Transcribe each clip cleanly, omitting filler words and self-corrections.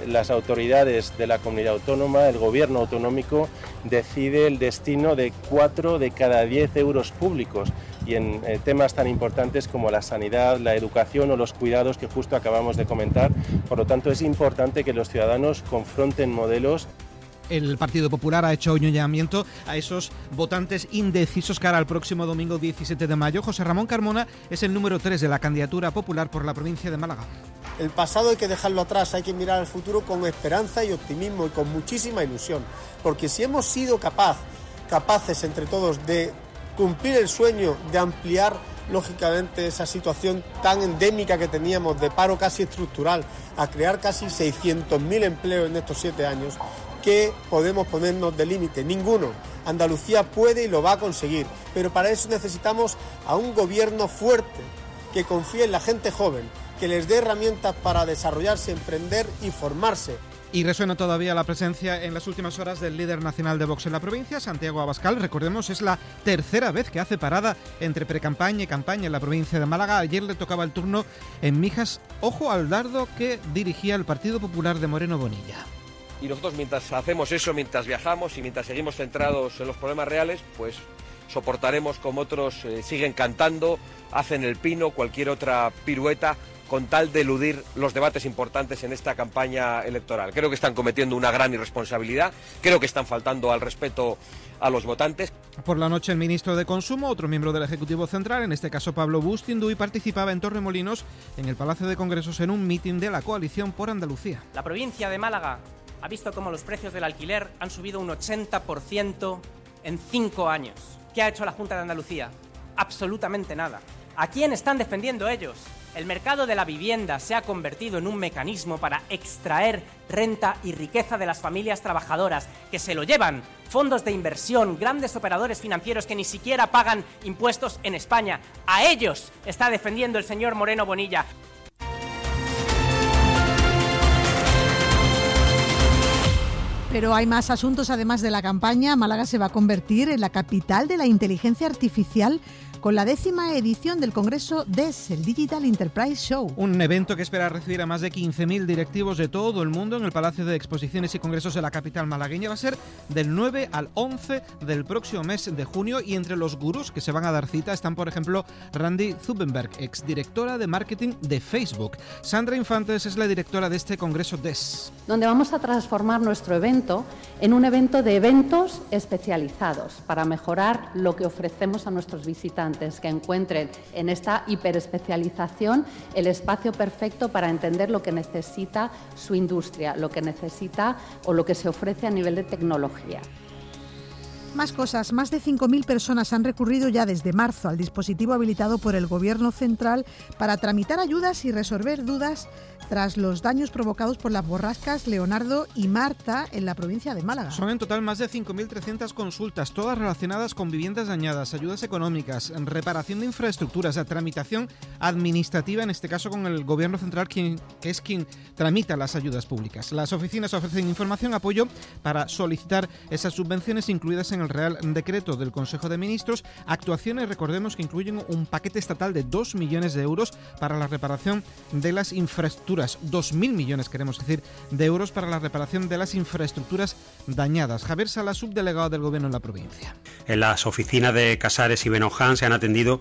las autoridades de la comunidad autónoma, el gobierno autonómico, decide el destino de 4 de cada 10 euros públicos, y en temas tan importantes como la sanidad, la educación o los cuidados que justo acabamos de comentar. Por lo tanto, es importante que los ciudadanos confronten modelos. El Partido Popular ha hecho un llamamiento a esos votantes indecisos cara al próximo domingo 17 de mayo. José Ramón Carmona es el número 3 de la candidatura popular por la provincia de Málaga. El pasado hay que dejarlo atrás, hay que mirar al futuro con esperanza y optimismo y con muchísima ilusión. Porque si hemos sido capaces entre todos de cumplir el sueño de ampliar lógicamente esa situación tan endémica que teníamos de paro casi estructural, a crear casi 600.000 empleos en estos 7 años, ¿qué podemos ponernos de límite? Ninguno. Andalucía puede y lo va a conseguir, pero para eso necesitamos a un gobierno fuerte, que confíe en la gente joven, que les dé herramientas para desarrollarse, emprender y formarse. Y resuena todavía la presencia en las últimas horas del líder nacional de Vox en la provincia, Santiago Abascal. Recordemos, es la tercera vez que hace parada entre precampaña y campaña en la provincia de Málaga. Ayer le tocaba el turno en Mijas. Ojo al dardo que dirigía el Partido Popular de Moreno Bonilla. Y nosotros, mientras hacemos eso, mientras viajamos y mientras seguimos centrados en los problemas reales, pues soportaremos como otros siguen cantando, hacen el pino, cualquier otra pirueta, con tal de eludir los debates importantes en esta campaña electoral. Creo que están cometiendo una gran irresponsabilidad, creo que están faltando al respeto a los votantes. Por la noche el ministro de Consumo, otro miembro del Ejecutivo Central, en este caso Pablo Bustinduy, participaba en Torremolinos, en el Palacio de Congresos, en un mitin de la Coalición por Andalucía. La provincia de Málaga ha visto cómo los precios del alquiler han subido un 80% en 5 años. ¿Qué ha hecho la Junta de Andalucía? Absolutamente nada. ¿A quién están defendiendo ellos? El mercado de la vivienda se ha convertido en un mecanismo para extraer renta y riqueza de las familias trabajadoras, que se lo llevan fondos de inversión, grandes operadores financieros que ni siquiera pagan impuestos en España. A ellos está defendiendo el señor Moreno Bonilla. Pero hay más asuntos además de la campaña. Málaga se va a convertir en la capital de la inteligencia artificial con la 10ª edición del Congreso DES, el Digital Enterprise Show. Un evento que espera recibir a más de 15.000 directivos de todo el mundo en el Palacio de Exposiciones y Congresos de la capital malagueña. Va a ser del 9 al 11 del próximo mes de junio, y entre los gurús que se van a dar cita están, por ejemplo, Randy Zuckerberg, exdirectora de marketing de Facebook. Sandra Infantes es la directora de este Congreso DES. Donde vamos a transformar nuestro evento en un evento de eventos especializados para mejorar lo que ofrecemos a nuestros visitantes, que encuentren en esta hiperespecialización el espacio perfecto para entender lo que necesita su industria, lo que necesita o lo que se ofrece a nivel de tecnología. Más cosas. Más de 5.000 personas han recurrido ya desde marzo al dispositivo habilitado por el Gobierno central para tramitar ayudas y resolver dudas tras los daños provocados por las borrascas Leonardo y Marta en la provincia de Málaga. Son en total más de 5.300 consultas, todas relacionadas con viviendas dañadas, ayudas económicas, reparación de infraestructuras, tramitación administrativa, en este caso con el Gobierno central, que es quien tramita las ayudas públicas. Las oficinas ofrecen información, apoyo para solicitar esas subvenciones incluidas en el Real Decreto del Consejo de Ministros. Actuaciones, recordemos, que incluyen un paquete estatal de 2 millones de euros para la reparación de las infraestructuras. 2.000 millones, queremos decir, de euros para la reparación de las infraestructuras dañadas. Javier Sala, subdelegado del Gobierno en la provincia. En las oficinas de Casares y Benoján se han atendido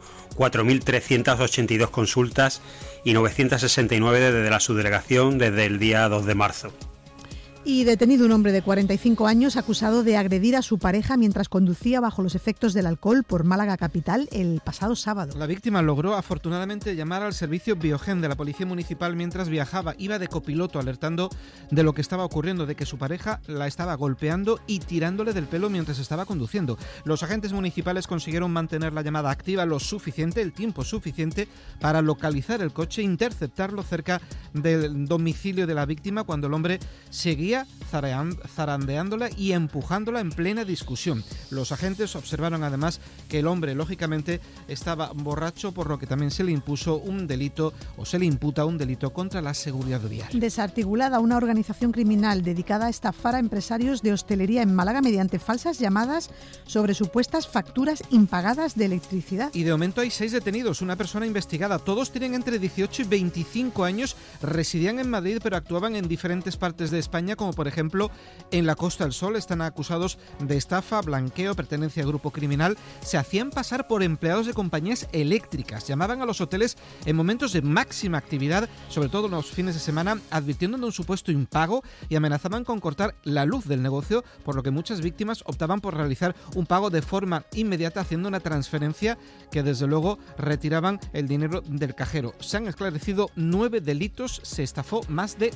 4.382 consultas y 969 desde la subdelegación desde el día 2 de marzo. Y detenido un hombre de 45 años acusado de agredir a su pareja mientras conducía bajo los efectos del alcohol por Málaga capital el pasado sábado. La víctima logró afortunadamente llamar al servicio Biogen de la Policía Municipal mientras viajaba. Iba de copiloto alertando de lo que estaba ocurriendo, de que su pareja la estaba golpeando y tirándole del pelo mientras estaba conduciendo. Los agentes municipales consiguieron mantener la llamada activa el tiempo suficiente para localizar el coche e interceptarlo cerca del domicilio de la víctima cuando el hombre seguía salía zarandeándola y empujándola en plena discusión. Los agentes observaron además que el hombre, lógicamente, estaba borracho, por lo que también se le impuso un delito, o se le imputa un delito contra la seguridad vial. Desarticulada una organización criminal dedicada a estafar a empresarios de hostelería en Málaga mediante falsas llamadas sobre supuestas facturas impagadas de electricidad. Y de momento hay 6 detenidos, una persona investigada. Todos tienen entre 18 y 25 años, residían en Madrid pero actuaban en diferentes partes de España, como por ejemplo en la Costa del Sol. Están acusados de estafa, blanqueo, pertenencia a grupo criminal. Se hacían pasar por empleados de compañías eléctricas, llamaban a los hoteles en momentos de máxima actividad, sobre todo en los fines de semana, advirtiendo de un supuesto impago y amenazaban con cortar la luz del negocio, por lo que muchas víctimas optaban por realizar un pago de forma inmediata, haciendo una transferencia que desde luego retiraban el dinero del cajero. Se han esclarecido 9 delitos, se estafó más de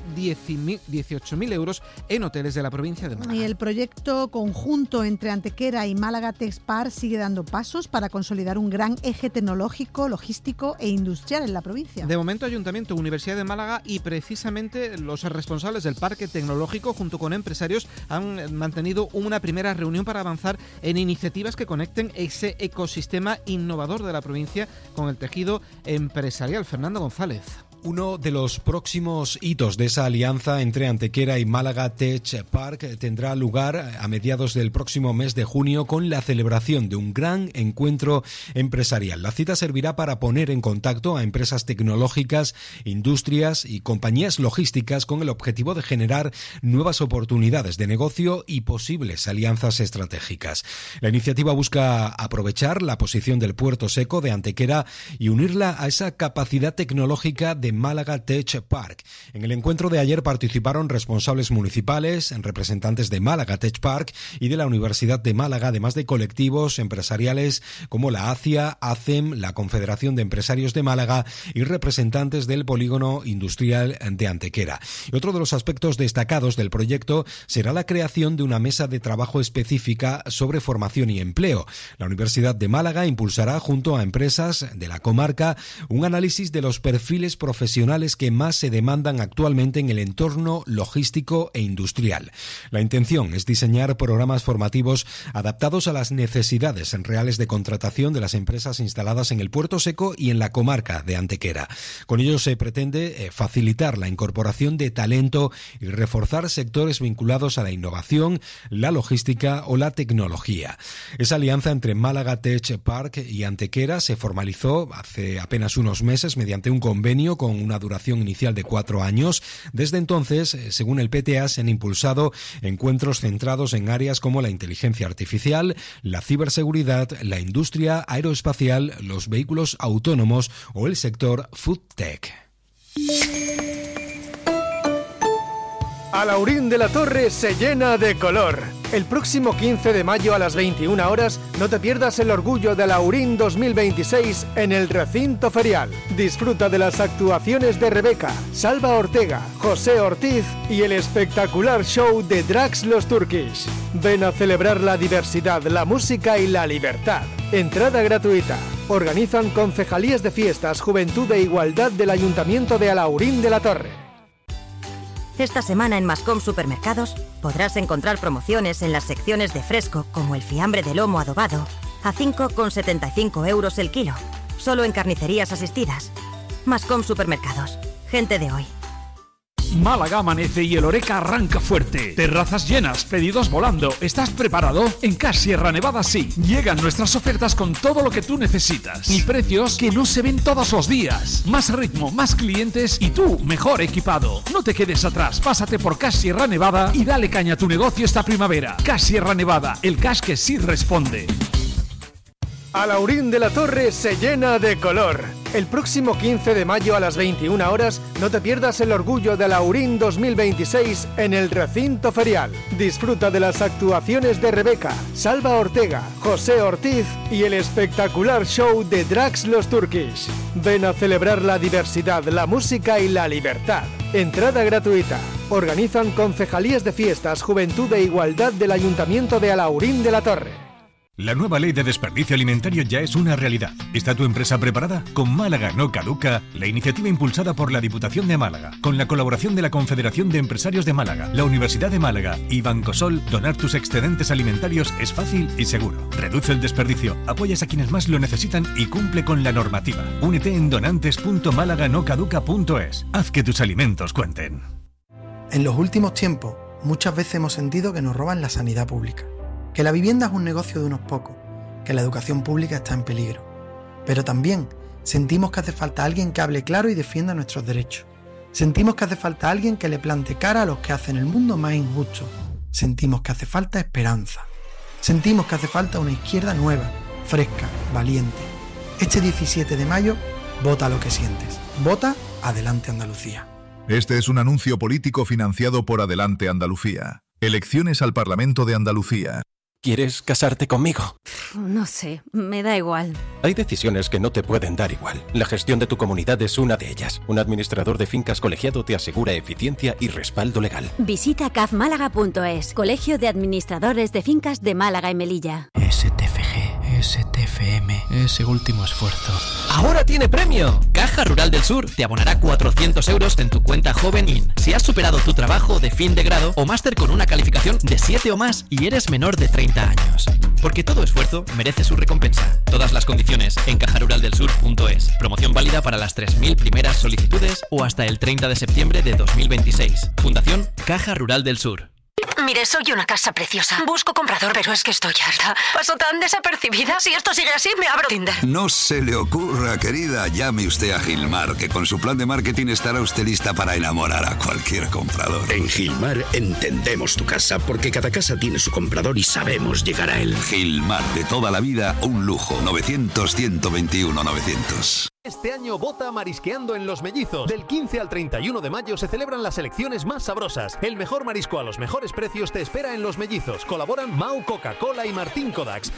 18.000 euros en hoteles de la provincia de Málaga. Y el proyecto conjunto entre Antequera y Málaga Tech Park sigue dando pasos para consolidar un gran eje tecnológico, logístico e industrial en la provincia. De momento, Ayuntamiento, Universidad de Málaga y precisamente los responsables del parque tecnológico junto con empresarios han mantenido una primera reunión para avanzar en iniciativas que conecten ese ecosistema innovador de la provincia con el tejido empresarial. Fernando González. Uno de los próximos hitos de esa alianza entre Antequera y Málaga Tech Park tendrá lugar a mediados del próximo mes de junio con la celebración de un gran encuentro empresarial. La cita servirá para poner en contacto a empresas tecnológicas, industrias y compañías logísticas con el objetivo de generar nuevas oportunidades de negocio y posibles alianzas estratégicas. La iniciativa busca aprovechar la posición del puerto seco de Antequera y unirla a esa capacidad tecnológica de Málaga Tech Park. En el encuentro de ayer participaron responsables municipales, representantes de Málaga Tech Park y de la Universidad de Málaga, además de colectivos empresariales como la ACIA, ACEM, la Confederación de Empresarios de Málaga y representantes del polígono industrial de Antequera. Y otro de los aspectos destacados del proyecto será la creación de una mesa de trabajo específica sobre formación y empleo. La Universidad de Málaga impulsará junto a empresas de la comarca un análisis de los perfiles profesionales que más se demandan actualmente en el entorno logístico e industrial. La intención es diseñar programas formativos adaptados a las necesidades reales de contratación de las empresas instaladas en el puerto seco y en la comarca de Antequera. Con ello se pretende facilitar la incorporación de talento y reforzar sectores vinculados a la innovación, la logística o la tecnología. Esa alianza entre Málaga Tech Park y Antequera se formalizó hace apenas unos meses mediante un convenio con una duración inicial de 4 años. Desde entonces, según el PTA, se han impulsado encuentros centrados en áreas como la inteligencia artificial, la ciberseguridad, la industria aeroespacial, los vehículos autónomos o el sector food tech. Alhaurín de la Torre se llena de color. El próximo 15 de mayo a las 21 horas no te pierdas el orgullo de Alhaurín 2026 en el recinto ferial. Disfruta de las actuaciones de Rebeca, Salva Ortega, José Ortiz y el espectacular show de Drags Los Turkish. Ven a celebrar la diversidad, la música y la libertad. Entrada gratuita. Organizan Concejalías de Fiestas, Juventud e Igualdad del Ayuntamiento de Alhaurín de la Torre. Esta semana en Mascom Supermercados podrás encontrar promociones en las secciones de fresco, como el fiambre de lomo adobado, a 5,75 euros el kilo, solo en carnicerías asistidas. Mascom Supermercados, gente de hoy. Málaga amanece y el Oreca arranca fuerte. Terrazas llenas, pedidos volando. ¿Estás preparado? En Cash Sierra Nevada sí. Llegan nuestras ofertas con todo lo que tú necesitas y precios que no se ven todos los días. Más ritmo, más clientes y tú mejor equipado. No te quedes atrás, pásate por Cash Sierra Nevada y dale caña a tu negocio esta primavera. Cash Sierra Nevada, el cash que sí responde. Alhaurín de la Torre se llena de color. El próximo 15 de mayo a las 21 horas no te pierdas el orgullo de Alhaurín 2026 en el recinto ferial. Disfruta de las actuaciones de Rebeca, Salva Ortega, José Ortiz y el espectacular show de Drags Los Turkish. Ven a celebrar la diversidad, la música y la libertad. Entrada gratuita. Organizan Concejalías de Fiestas, Juventud e Igualdad del Ayuntamiento de Alhaurín de la Torre. La nueva ley de desperdicio alimentario ya es una realidad. ¿Está tu empresa preparada? Con Málaga no caduca, la iniciativa impulsada por la Diputación de Málaga, con la colaboración de la Confederación de Empresarios de Málaga, la Universidad de Málaga y Bancosol, donar tus excedentes alimentarios es fácil y seguro. Reduce el desperdicio, apoyas a quienes más lo necesitan y cumple con la normativa. Únete en donantes.malaganocaduca.es. Haz que tus alimentos cuenten. En los últimos tiempos, muchas veces hemos sentido que nos roban la sanidad pública, que la vivienda es un negocio de unos pocos, que la educación pública está en peligro. Pero también sentimos que hace falta alguien que hable claro y defienda nuestros derechos. Sentimos que hace falta alguien que le plante cara a los que hacen el mundo más injusto. Sentimos que hace falta esperanza. Sentimos que hace falta una izquierda nueva, fresca, valiente. Este 17 de mayo, vota lo que sientes. Vota Adelante Andalucía. Este es un anuncio político financiado por Adelante Andalucía. Elecciones al Parlamento de Andalucía. ¿Quieres casarte conmigo? No sé, me da igual. Hay decisiones que no te pueden dar igual. La gestión de tu comunidad es una de ellas. Un administrador de fincas colegiado te asegura eficiencia y respaldo legal. Visita cafmálaga.es, Colegio de Administradores de Fincas de Málaga y Melilla. STFG, STFM, ese último esfuerzo. ¡Ahora tiene premio! Caja Rural del Sur te abonará 400 euros en tu cuenta Jovenin si has superado tu trabajo de fin de grado o máster con una calificación de 7 o más y eres menor de 30 años. Porque todo esfuerzo merece su recompensa. Todas las condiciones en cajaruraldelsur.es. Promoción válida para las 3.000 primeras solicitudes o hasta el 30 de septiembre de 2026. Fundación Caja Rural del Sur. Mire, soy una casa preciosa. Busco comprador, pero es que estoy harta. Paso tan desapercibida. Si esto sigue así, me abro Tinder. No se le ocurra, querida. Llame usted a Gilmar, que con su plan de marketing estará usted lista para enamorar a cualquier comprador. En Gilmar entendemos tu casa, porque cada casa tiene su comprador y sabemos llegar a él. Gilmar, de toda la vida, un lujo. 900-121-900. Este año vota Marisqueando en Los Mellizos. Del 15 al 31 de mayo se celebran las elecciones más sabrosas. El mejor marisco a los mejores precios te espera en Los Mellizos. Colaboran Mau, Coca-Cola y Martín Kodaks.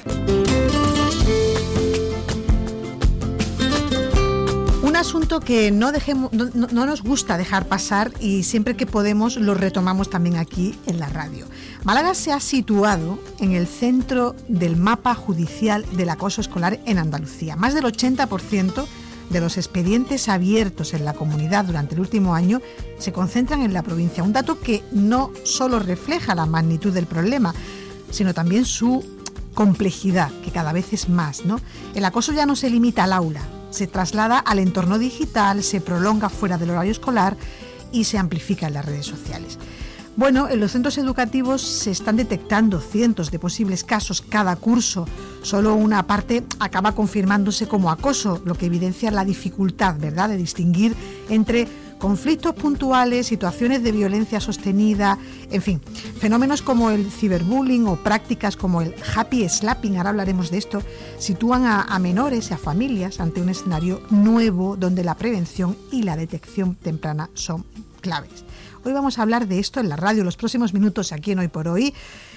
Un asunto que no nos gusta dejar pasar y siempre que podemos lo retomamos también aquí en la radio. Málaga se ha situado en el centro del mapa judicial del acoso escolar en Andalucía. Más del 80% de los expedientes abiertos en la comunidad durante el último año se concentran en la provincia. Un dato que no solo refleja la magnitud del problema, sino también su complejidad, que cada vez es más, ¿no? El acoso ya no se limita al aula, se traslada al entorno digital, se prolonga fuera del horario escolar y se amplifica en las redes sociales. Bueno, en los centros educativos se están detectando cientos de posibles casos cada curso. Solo una parte acaba confirmándose como acoso, lo que evidencia la dificultad, ¿verdad?, de distinguir entre conflictos puntuales, situaciones de violencia sostenida, en fin, fenómenos como el ciberbullying o prácticas como el happy slapping, ahora hablaremos de esto, sitúan a menores y a familias ante un escenario nuevo donde la prevención y la detección temprana son claves. Hoy vamos a hablar de esto en la radio los próximos minutos aquí en Hoy por Hoy,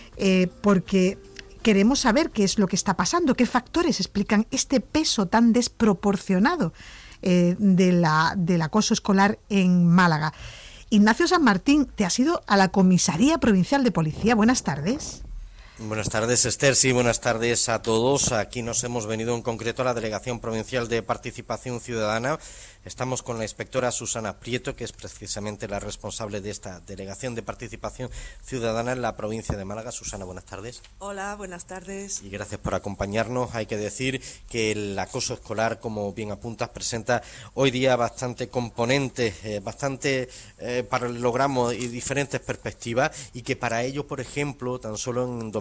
porque queremos saber qué es lo que está pasando, qué factores explican este peso tan desproporcionado del acoso escolar en Málaga. Ignacio San Martín, te has ido a la Comisaría Provincial de Policía. Buenas tardes. Buenas tardes, Esther. Sí, buenas tardes a todos. Aquí nos hemos venido en concreto a la Delegación Provincial de Participación Ciudadana. Estamos con la inspectora Susana Prieto, que es precisamente la responsable de esta Delegación de Participación Ciudadana en la provincia de Málaga. Susana, buenas tardes. Hola, buenas tardes. Y gracias por acompañarnos. Hay que decir que el acoso escolar, como bien apuntas, presenta hoy día bastante componentes, paralelogramos y diferentes perspectivas, y que para ello, por ejemplo, tan solo en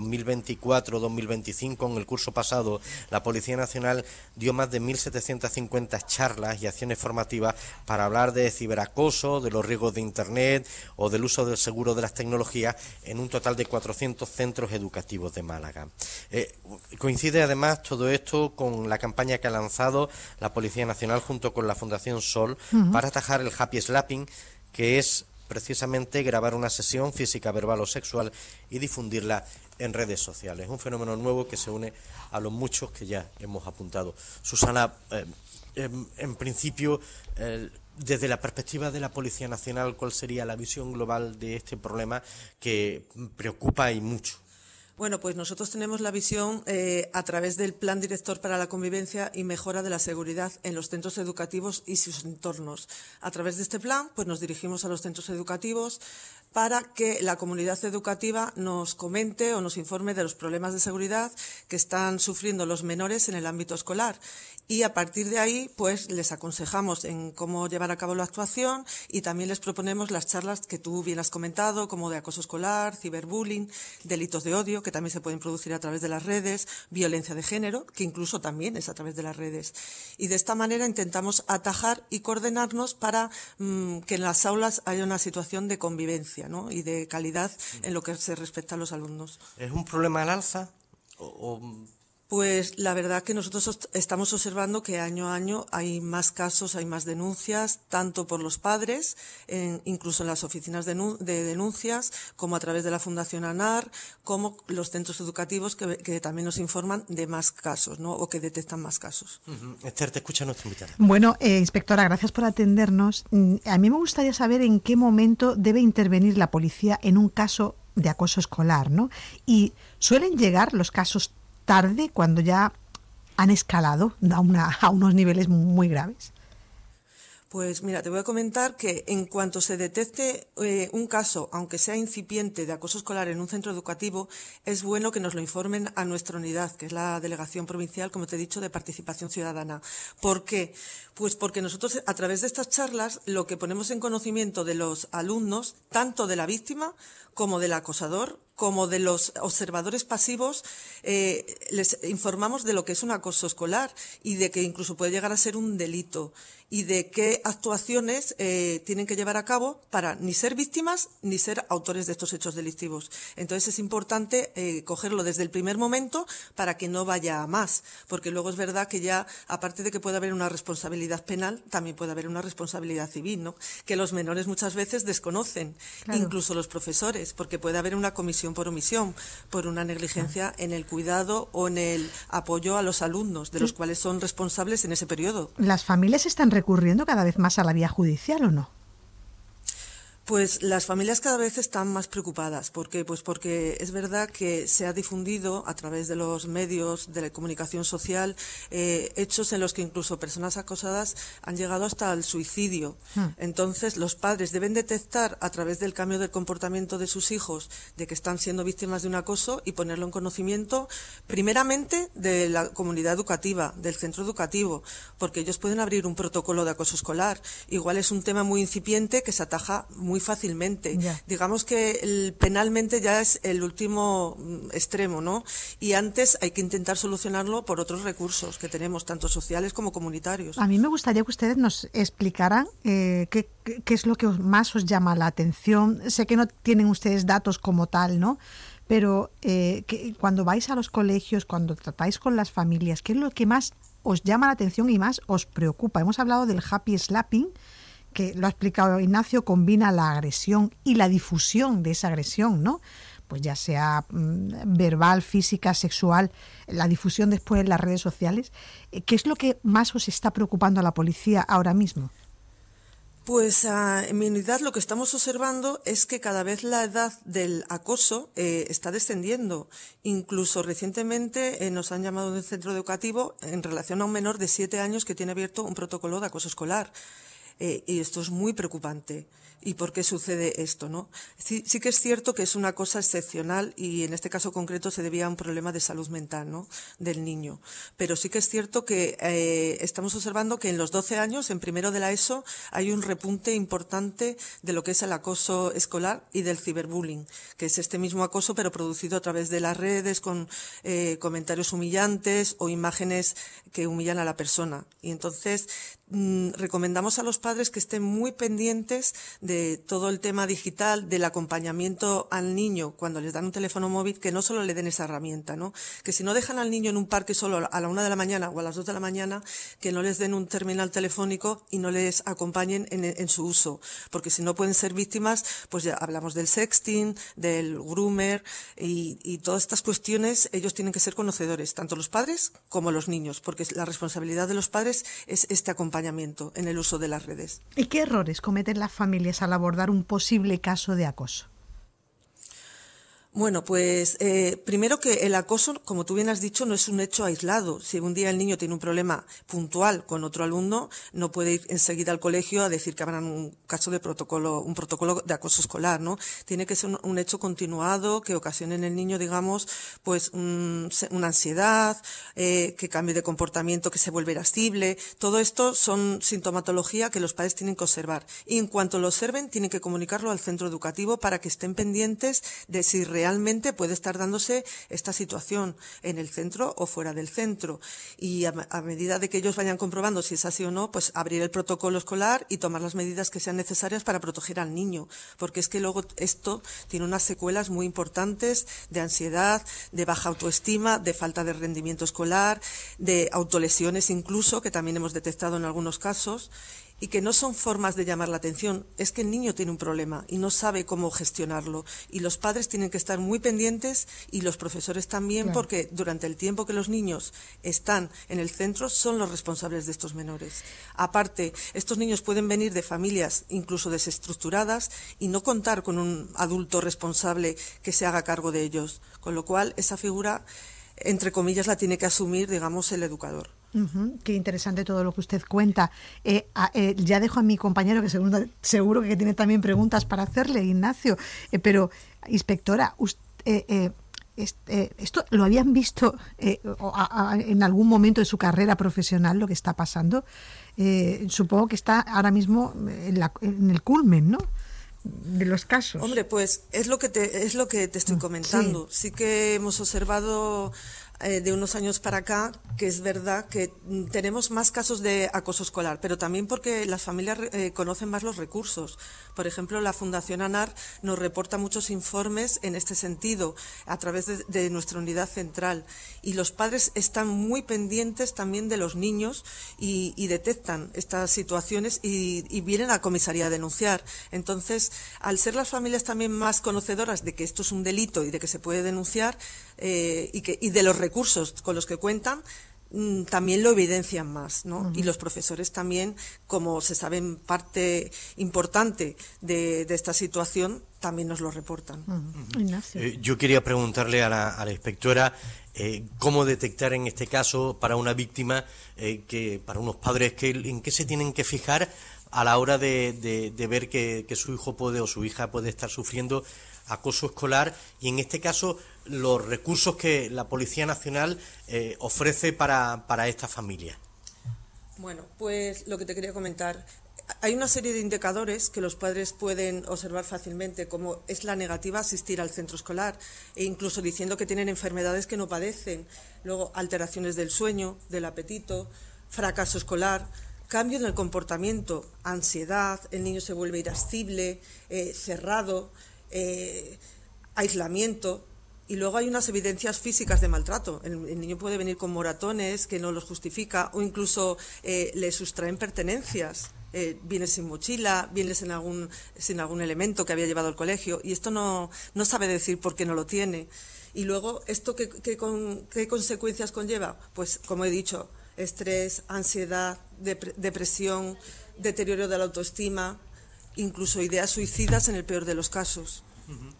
2024-2025, en el curso pasado, la Policía Nacional dio más de 1.750 charlas y acciones formativas para hablar de ciberacoso, de los riesgos de Internet o del uso del seguro de las tecnologías en un total de 400 centros educativos de Málaga. Coincide además todo esto con la campaña que ha lanzado la Policía Nacional junto con la Fundación Sol para atajar el happy slapping, que es precisamente grabar una sesión física, verbal o sexual y difundirla en redes sociales. Un fenómeno nuevo que se une a los muchos que ya hemos apuntado. Susana, en principio, desde la perspectiva de la Policía Nacional, ¿cuál sería la visión global de este problema que preocupa y mucho? Bueno, pues nosotros tenemos la visión a través del Plan Director para la Convivencia y Mejora de la Seguridad en los centros educativos y sus entornos. A través de este plan, pues nos dirigimos a los centros educativos para que la comunidad educativa nos comente o nos informe de los problemas de seguridad que están sufriendo los menores en el ámbito escolar. Y a partir de ahí, pues les aconsejamos en cómo llevar a cabo la actuación y también les proponemos las charlas que tú bien has comentado, como de acoso escolar, ciberbullying, delitos de odio, que también se pueden producir a través de las redes, violencia de género, que incluso también es a través de las redes. Y de esta manera intentamos atajar y coordinarnos para que en las aulas haya una situación de convivencia, ¿no? Y de calidad en lo que se respecta a los alumnos. ¿Es un problema al alza? Pues la verdad que nosotros estamos observando que año a año hay más casos, hay más denuncias, tanto por los padres, incluso en las oficinas de denuncias, como a través de la Fundación ANAR, como los centros educativos que también nos informan de más casos, ¿no? O que detectan más casos. Esther, te escucha nuestra invitada. Bueno, inspectora, gracias por atendernos. A mí me gustaría saber en qué momento debe intervenir la policía en un caso de acoso escolar, ¿no? Y suelen llegar los casos tarde, cuando ya han escalado a unos niveles muy graves. Pues mira, te voy a comentar que en cuanto se detecte un caso, aunque sea incipiente, de acoso escolar en un centro educativo, es bueno que nos lo informen a nuestra unidad, que es la Delegación Provincial, como te he dicho, de Participación Ciudadana. ¿Por qué? Pues porque nosotros, a través de estas charlas, lo que ponemos en conocimiento de los alumnos, tanto de la víctima como del acosador, como de los observadores pasivos, les informamos de lo que es un acoso escolar y de que incluso puede llegar a ser un delito y de qué actuaciones tienen que llevar a cabo para ni ser víctimas ni ser autores de estos hechos delictivos. Entonces es importante cogerlo desde el primer momento para que no vaya a más, porque luego es verdad que ya, aparte de que puede haber una responsabilidad penal, también puede haber una responsabilidad civil, ¿no? Que los menores muchas veces desconocen, claro. Incluso los profesores, porque puede haber una comisión por omisión, por una negligencia en el cuidado o en el apoyo a los alumnos, de los cuales son responsables en ese periodo. ¿Las familias están recurriendo cada vez más a la vía judicial o no? Pues las familias cada vez están más preocupadas. ¿Por qué? Pues porque es verdad que se ha difundido a través de los medios de la comunicación social hechos en los que incluso personas acosadas han llegado hasta el suicidio. Entonces los padres deben detectar a través del cambio del comportamiento de sus hijos de que están siendo víctimas de un acoso y ponerlo en conocimiento primeramente de la comunidad educativa, del centro educativo, porque ellos pueden abrir un protocolo de acoso escolar. Igual es un tema muy incipiente que se ataja muy fácilmente. Digamos que penalmente ya es el último extremo, ¿no? Y antes hay que intentar solucionarlo por otros recursos que tenemos, tanto sociales como comunitarios. A mí me gustaría que ustedes nos explicaran qué es lo que más os llama la atención. Sé que no tienen ustedes datos como tal, ¿no? Pero que cuando vais a los colegios, cuando tratáis con las familias, ¿qué es lo que más os llama la atención y más os preocupa? Hemos hablado del happy slapping, que lo ha explicado Ignacio, combina la agresión y la difusión de esa agresión, ¿no? Pues ya sea verbal, física, sexual, la difusión después en las redes sociales. ¿Qué es lo que más os está preocupando a la policía ahora mismo? Pues en mi unidad lo que estamos observando es que cada vez la edad del acoso está descendiendo. Incluso recientemente nos han llamado del centro educativo en relación a un menor de 7 años que tiene abierto un protocolo de acoso escolar. Y esto es muy preocupante. ¿Y por qué sucede esto, no? Sí que es cierto que es una cosa excepcional y en este caso concreto se debía a un problema de salud mental, ¿no? Del niño. Pero sí que es cierto que estamos observando que en los 12 años, en primero de la ESO, hay un repunte importante de lo que es el acoso escolar y del ciberbullying, que es este mismo acoso pero producido a través de las redes con comentarios humillantes o imágenes que humillan a la persona. Y entonces recomendamos a los padres que estén muy pendientes de todo el tema digital, del acompañamiento al niño cuando les dan un teléfono móvil, que no solo le den esa herramienta, ¿no? Que si no dejan al niño en un parque solo a la 1 de la mañana o a las 2 de la mañana, que no les den un terminal telefónico y no les acompañen en su uso, porque si no pueden ser víctimas, pues ya hablamos del sexting, del groomer y todas estas cuestiones. Ellos tienen que ser conocedores, tanto los padres como los niños, porque la responsabilidad de los padres es este acompañamiento en el uso de las redes. ¿Y qué errores cometen las familias al abordar un posible caso de acoso? Bueno, pues primero que el acoso, como tú bien has dicho, no es un hecho aislado. Si un día el niño tiene un problema puntual con otro alumno, no puede ir enseguida al colegio a decir que habrá un caso de un protocolo de acoso escolar, ¿no? Tiene que ser un hecho continuado que ocasione en el niño, digamos, pues una ansiedad, que cambie de comportamiento, que se vuelva irascible. Todo esto son sintomatología que los padres tienen que observar. Y en cuanto lo observen, tienen que comunicarlo al centro educativo para que estén pendientes de si realmente puede estar dándose esta situación en el centro o fuera del centro. Y a medida de que ellos vayan comprobando si es así o no, pues abrir el protocolo escolar y tomar las medidas que sean necesarias para proteger al niño. Porque es que luego esto tiene unas secuelas muy importantes de ansiedad, de baja autoestima, de falta de rendimiento escolar, de autolesiones incluso, que también hemos detectado en algunos casos. Y que no son formas de llamar la atención, es que el niño tiene un problema y no sabe cómo gestionarlo. Y los padres tienen que estar muy pendientes y los profesores también, claro, porque durante el tiempo que los niños están en el centro son los responsables de estos menores. Aparte, estos niños pueden venir de familias incluso desestructuradas y no contar con un adulto responsable que se haga cargo de ellos. Con lo cual, esa figura, entre comillas, la tiene que asumir, digamos, el educador. Qué interesante todo lo que usted cuenta. Ya dejo a mi compañero, que seguro que tiene también preguntas para hacerle, Ignacio. Pero, inspectora, ¿esto lo habían visto en algún momento de su carrera profesional, lo que está pasando? Supongo que está ahora mismo en el culmen, ¿no?, de los casos. Hombre, pues es lo que te estoy comentando. Sí que hemos observado de unos años para acá que es verdad que tenemos más casos de acoso escolar, pero también porque las familias conocen más los recursos. Por ejemplo, la Fundación ANAR nos reporta muchos informes en este sentido a través de nuestra unidad central, y los padres están muy pendientes también de los niños y detectan estas situaciones y vienen a comisaría a denunciar. Entonces, al ser las familias también más conocedoras de que esto es un delito y de que se puede denunciar, y de los recursos con los que cuentan, también lo evidencian más, ¿no? Uh-huh. Y los profesores también, como se saben parte importante de esta situación, también nos lo reportan. Uh-huh. Yo quería preguntarle a la inspectora cómo detectar en este caso para una víctima, para unos padres, en qué se tienen que fijar a la hora de ver que su hijo puede o su hija puede estar sufriendo acoso escolar, y en este caso los recursos que la Policía Nacional ofrece para esta familia. Bueno, pues lo que te quería comentar, hay una serie de indicadores que los padres pueden observar fácilmente, como es la negativa a asistir al centro escolar, e incluso diciendo que tienen enfermedades que no padecen, luego alteraciones del sueño, del apetito, fracaso escolar, cambio en el comportamiento, ansiedad, el niño se vuelve irascible, cerrado, aislamiento. Y luego hay unas evidencias físicas de maltrato. El niño puede venir con moratones que no los justifica, o incluso le sustraen pertenencias. Viene sin mochila, viene sin algún elemento que había llevado al colegio, y esto no sabe decir por qué no lo tiene. Y luego, ¿esto qué consecuencias conlleva? Pues, como he dicho, estrés, ansiedad, depresión, deterioro de la autoestima, incluso ideas suicidas en el peor de los casos. Uh-huh.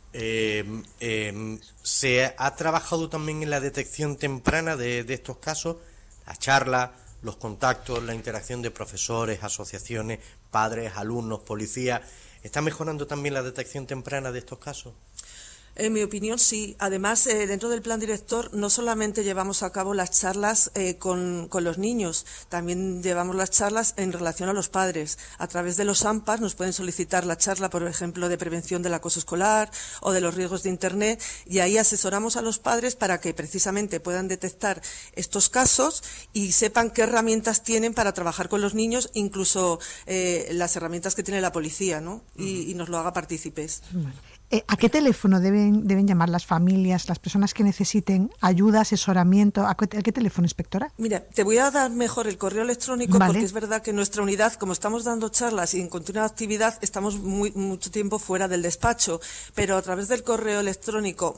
¿Se ha trabajado también en la detección temprana de estos casos? La charla, los contactos, la interacción de profesores, asociaciones, padres, alumnos, policía. ¿Está mejorando también la detección temprana de estos casos? En mi opinión, sí. Además, dentro del plan director no solamente llevamos a cabo las charlas con los niños, también llevamos las charlas en relación a los padres. A través de los AMPAs nos pueden solicitar la charla, por ejemplo, de prevención del acoso escolar o de los riesgos de Internet, y ahí asesoramos a los padres para que precisamente puedan detectar estos casos y sepan qué herramientas tienen para trabajar con los niños, incluso las herramientas que tiene la policía, ¿no? Y nos lo haga partícipes. Vale. ¿A qué teléfono deben llamar las familias, las personas que necesiten ayuda, asesoramiento? ¿A qué teléfono, inspectora? Mira, te voy a dar mejor el correo electrónico, ¿vale? Porque es verdad que nuestra unidad, como estamos dando charlas y en continua actividad, estamos mucho tiempo fuera del despacho, pero a través del correo electrónico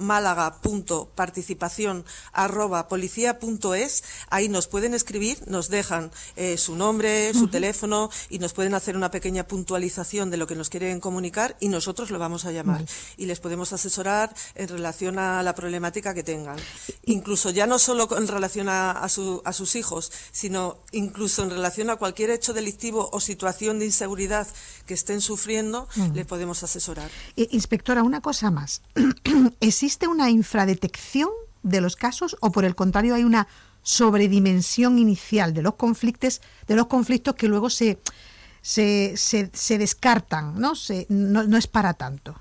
malaga.participación@policia.es, ahí nos pueden escribir, nos dejan su nombre, su teléfono, y nos pueden hacer una pequeña puntualización de lo que nos quieren comunicar, y nosotros lo vamos a llamar. Vale. y les podemos asesorar en relación a la problemática que tengan. Incluso ya no solo en relación a sus hijos, sino incluso en relación a cualquier hecho delictivo o situación de inseguridad que estén sufriendo, le podemos asesorar. Inspectora, una cosa más. ¿Existe una infradetección de los casos o por el contrario hay una sobredimensión inicial de los conflictos que luego se descartan, ¿no? No es para tanto?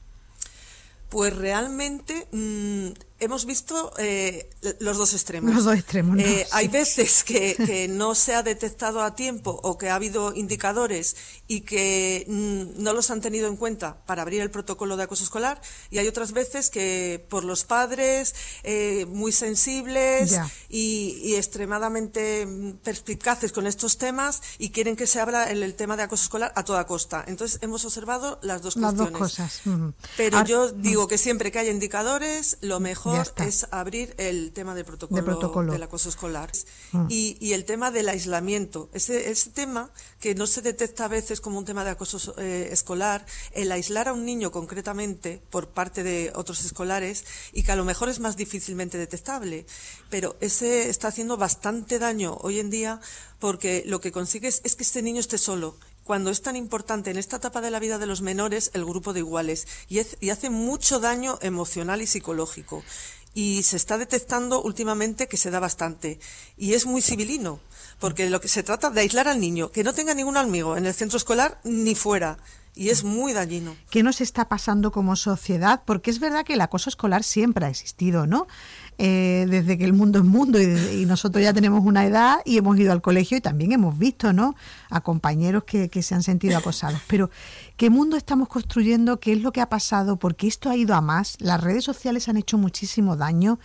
Pues realmente hemos visto los dos extremos. Los dos extremos, ¿no? Hay veces que no se ha detectado a tiempo o que ha habido indicadores y que no los han tenido en cuenta para abrir el protocolo de acoso escolar, y hay otras veces que por los padres muy sensibles y extremadamente perspicaces con estos temas y quieren que se abra el tema de acoso escolar a toda costa. Entonces hemos observado las dos cuestiones. Las dos cosas. Pero ahora, yo digo que siempre que haya indicadores, lo mejor es abrir el tema del protocolo del acoso escolar y el tema del aislamiento. Ese tema que no se detecta a veces como un tema de acoso escolar, el aislar a un niño concretamente por parte de otros escolares y que a lo mejor es más difícilmente detectable, pero ese está haciendo bastante daño hoy en día porque lo que consigues es que este niño esté solo. Cuando es tan importante en esta etapa de la vida de los menores el grupo de iguales y hace mucho daño emocional y psicológico. Y se está detectando últimamente que se da bastante. Y es muy civilino, porque lo que se trata de aislar al niño, que no tenga ningún amigo en el centro escolar ni fuera. Y es muy dañino. ¿Qué nos está pasando como sociedad? Porque es verdad que el acoso escolar siempre ha existido, ¿no? Desde que el mundo es mundo y nosotros ya tenemos una edad y hemos ido al colegio y también hemos visto, ¿no?, a compañeros que se han sentido acosados. Pero ¿qué mundo estamos construyendo? ¿Qué es lo que ha pasado? Porque esto ha ido a más. Las redes sociales han hecho muchísimo daño.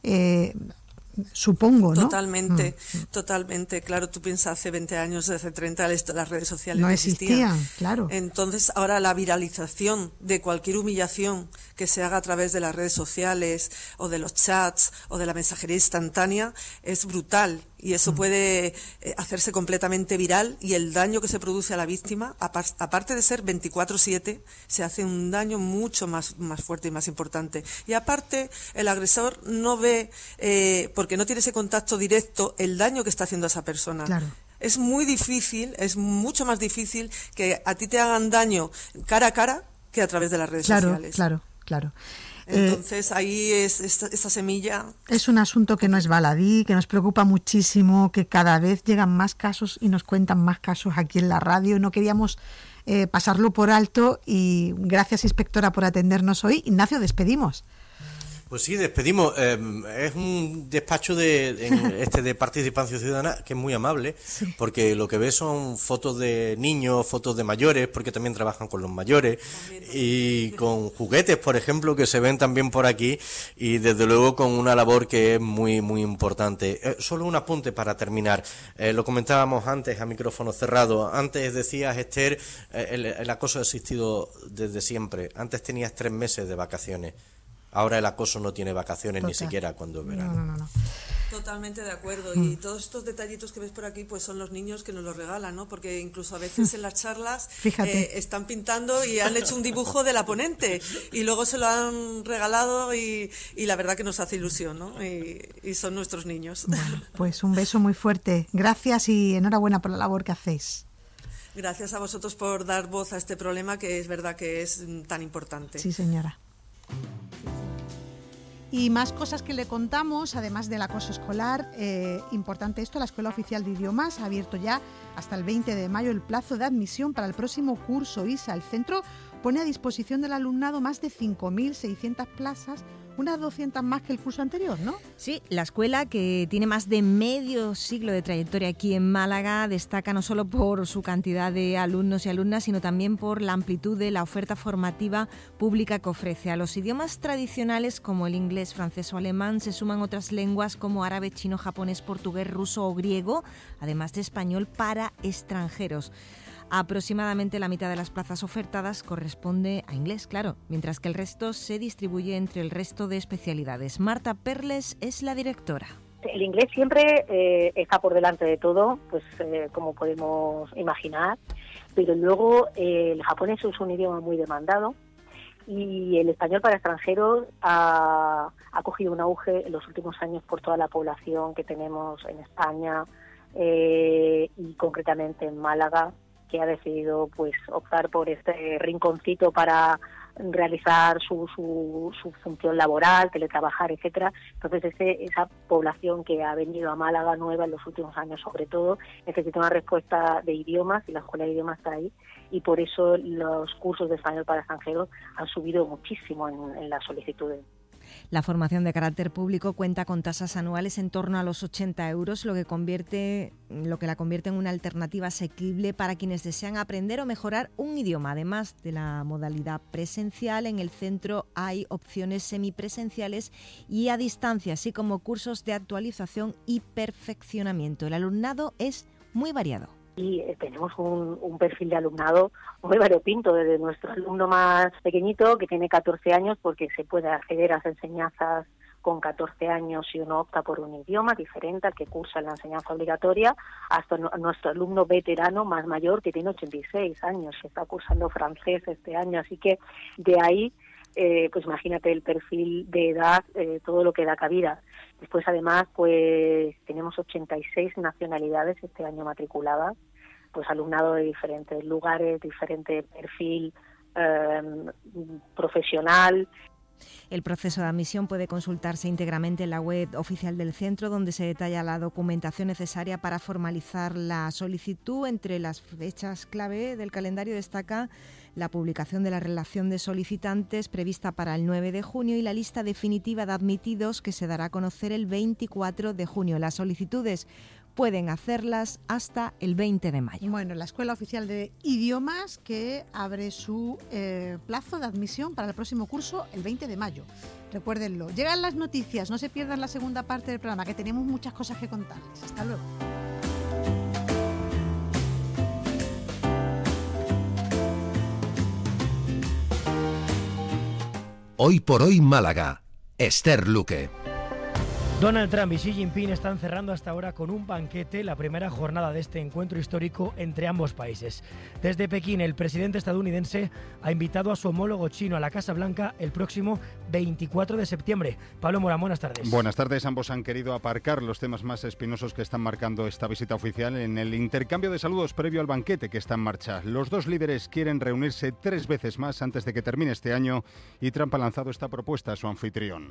Supongo, ¿no? Totalmente. Claro, tú piensas hace 20 años, hace 30, las redes sociales no existían. Claro. Entonces, ahora la viralización de cualquier humillación que se haga a través de las redes sociales o de los chats o de la mensajería instantánea es brutal. Y eso puede hacerse completamente viral y el daño que se produce a la víctima, aparte de ser 24/7, se hace un daño mucho más fuerte y más importante. Y aparte, el agresor no ve, porque no tiene ese contacto directo, el daño que está haciendo a esa persona. Claro. Es muy difícil, es mucho más difícil que a ti te hagan daño cara a cara que a través de las redes sociales. Claro. Entonces ahí es esta semilla. Es un asunto que no es baladí, que nos preocupa muchísimo, que cada vez llegan más casos y nos cuentan más casos aquí en la radio. No queríamos pasarlo por alto y gracias, inspectora, por atendernos hoy. Ignacio, despedimos. Pues sí, despedimos. Es un despacho de Participación Ciudadana que es muy amable, porque lo que ves son fotos de niños, fotos de mayores, porque también trabajan con los mayores, y con juguetes, por ejemplo, que se ven también por aquí, y desde luego con una labor que es muy, muy importante. Solo un apunte para terminar. Lo comentábamos antes a micrófono cerrado. Antes decías, Esther, el acoso ha existido desde siempre. Antes tenías 3 meses de vacaciones. Ahora el acoso no tiene vacaciones ni siquiera cuando es verano. No. Totalmente de acuerdo. Y todos estos detallitos que ves por aquí pues son los niños que nos los regalan, ¿no? Porque incluso a veces en las charlas están pintando y han hecho un dibujo de la ponente y luego se lo han regalado y la verdad que nos hace ilusión, ¿no? Y son nuestros niños. Bueno, pues un beso muy fuerte. Gracias y enhorabuena por la labor que hacéis. Gracias a vosotros por dar voz a este problema que es verdad que es tan importante. Sí, señora. Y más cosas que le contamos, además del acoso escolar, importante esto, la Escuela Oficial de Idiomas ha abierto ya hasta el 20 de mayo el plazo de admisión para el próximo curso ISA. El centro pone a disposición del alumnado más de 5.600 plazas, unas 200 más que el curso anterior, ¿no? Sí, la escuela, que tiene más de medio siglo de trayectoria aquí en Málaga, destaca no solo por su cantidad de alumnos y alumnas, sino también por la amplitud de la oferta formativa pública que ofrece. A los idiomas tradicionales como el inglés, francés o alemán se suman otras lenguas como árabe, chino, japonés, portugués, ruso o griego, además de español para extranjeros. Aproximadamente la mitad de las plazas ofertadas corresponde a inglés, claro, mientras que el resto se distribuye entre el resto de especialidades. Marta Perles es la directora. El inglés siempre está por delante de todo, pues como podemos imaginar, pero luego el japonés es un idioma muy demandado Y el español para extranjeros ha cogido un auge en los últimos años por toda la población que tenemos en España y concretamente en Málaga, que ha decidido pues optar por este rinconcito para realizar su función laboral, teletrabajar, etcétera. Entonces esa población que ha venido a Málaga nueva en los últimos años sobre todo necesita una respuesta de idiomas y la escuela de idiomas está ahí, y por eso los cursos de español para extranjeros han subido muchísimo en las solicitudes. La formación de carácter público cuenta con tasas anuales en torno a los 80 euros, lo que la convierte en una alternativa asequible para quienes desean aprender o mejorar un idioma. Además de la modalidad presencial, en el centro hay opciones semipresenciales y a distancia, así como cursos de actualización y perfeccionamiento. El alumnado es muy variado. Y tenemos un perfil de alumnado muy variopinto, desde nuestro alumno más pequeñito, que tiene 14 años, porque se puede acceder a las enseñanzas con 14 años si uno opta por un idioma diferente al que cursa la enseñanza obligatoria, hasta nuestro alumno veterano más mayor, que tiene 86 años, que está cursando francés este año. Así que de ahí, pues imagínate el perfil de edad, todo lo que da cabida. Después, además, pues tenemos 86 nacionalidades este año matriculadas, pues alumnado de diferentes lugares, diferente perfil profesional. El proceso de admisión puede consultarse íntegramente en la web oficial del centro, donde se detalla la documentación necesaria para formalizar la solicitud. Entre las fechas clave del calendario destaca la publicación de la relación de solicitantes prevista para el 9 de junio y la lista definitiva de admitidos, que se dará a conocer el 24 de junio. Las solicitudes pueden hacerlas hasta el 20 de mayo. Bueno, la Escuela Oficial de Idiomas, que abre su plazo de admisión para el próximo curso el 20 de mayo. Recuérdenlo. Llegan las noticias, no se pierdan la segunda parte del programa, que tenemos muchas cosas que contarles. Hasta luego. Hoy por hoy Málaga. Esther Luque. Donald Trump y Xi Jinping están cerrando hasta ahora con un banquete la primera jornada de este encuentro histórico entre ambos países. Desde Pekín, el presidente estadounidense ha invitado a su homólogo chino a la Casa Blanca el próximo 24 de septiembre. Pablo Morán, buenas tardes. Buenas tardes. Ambos han querido aparcar los temas más espinosos que están marcando esta visita oficial en el intercambio de saludos previo al banquete que está en marcha. Los dos líderes quieren reunirse 3 veces más antes de que termine este año, y Trump ha lanzado esta propuesta a su anfitrión.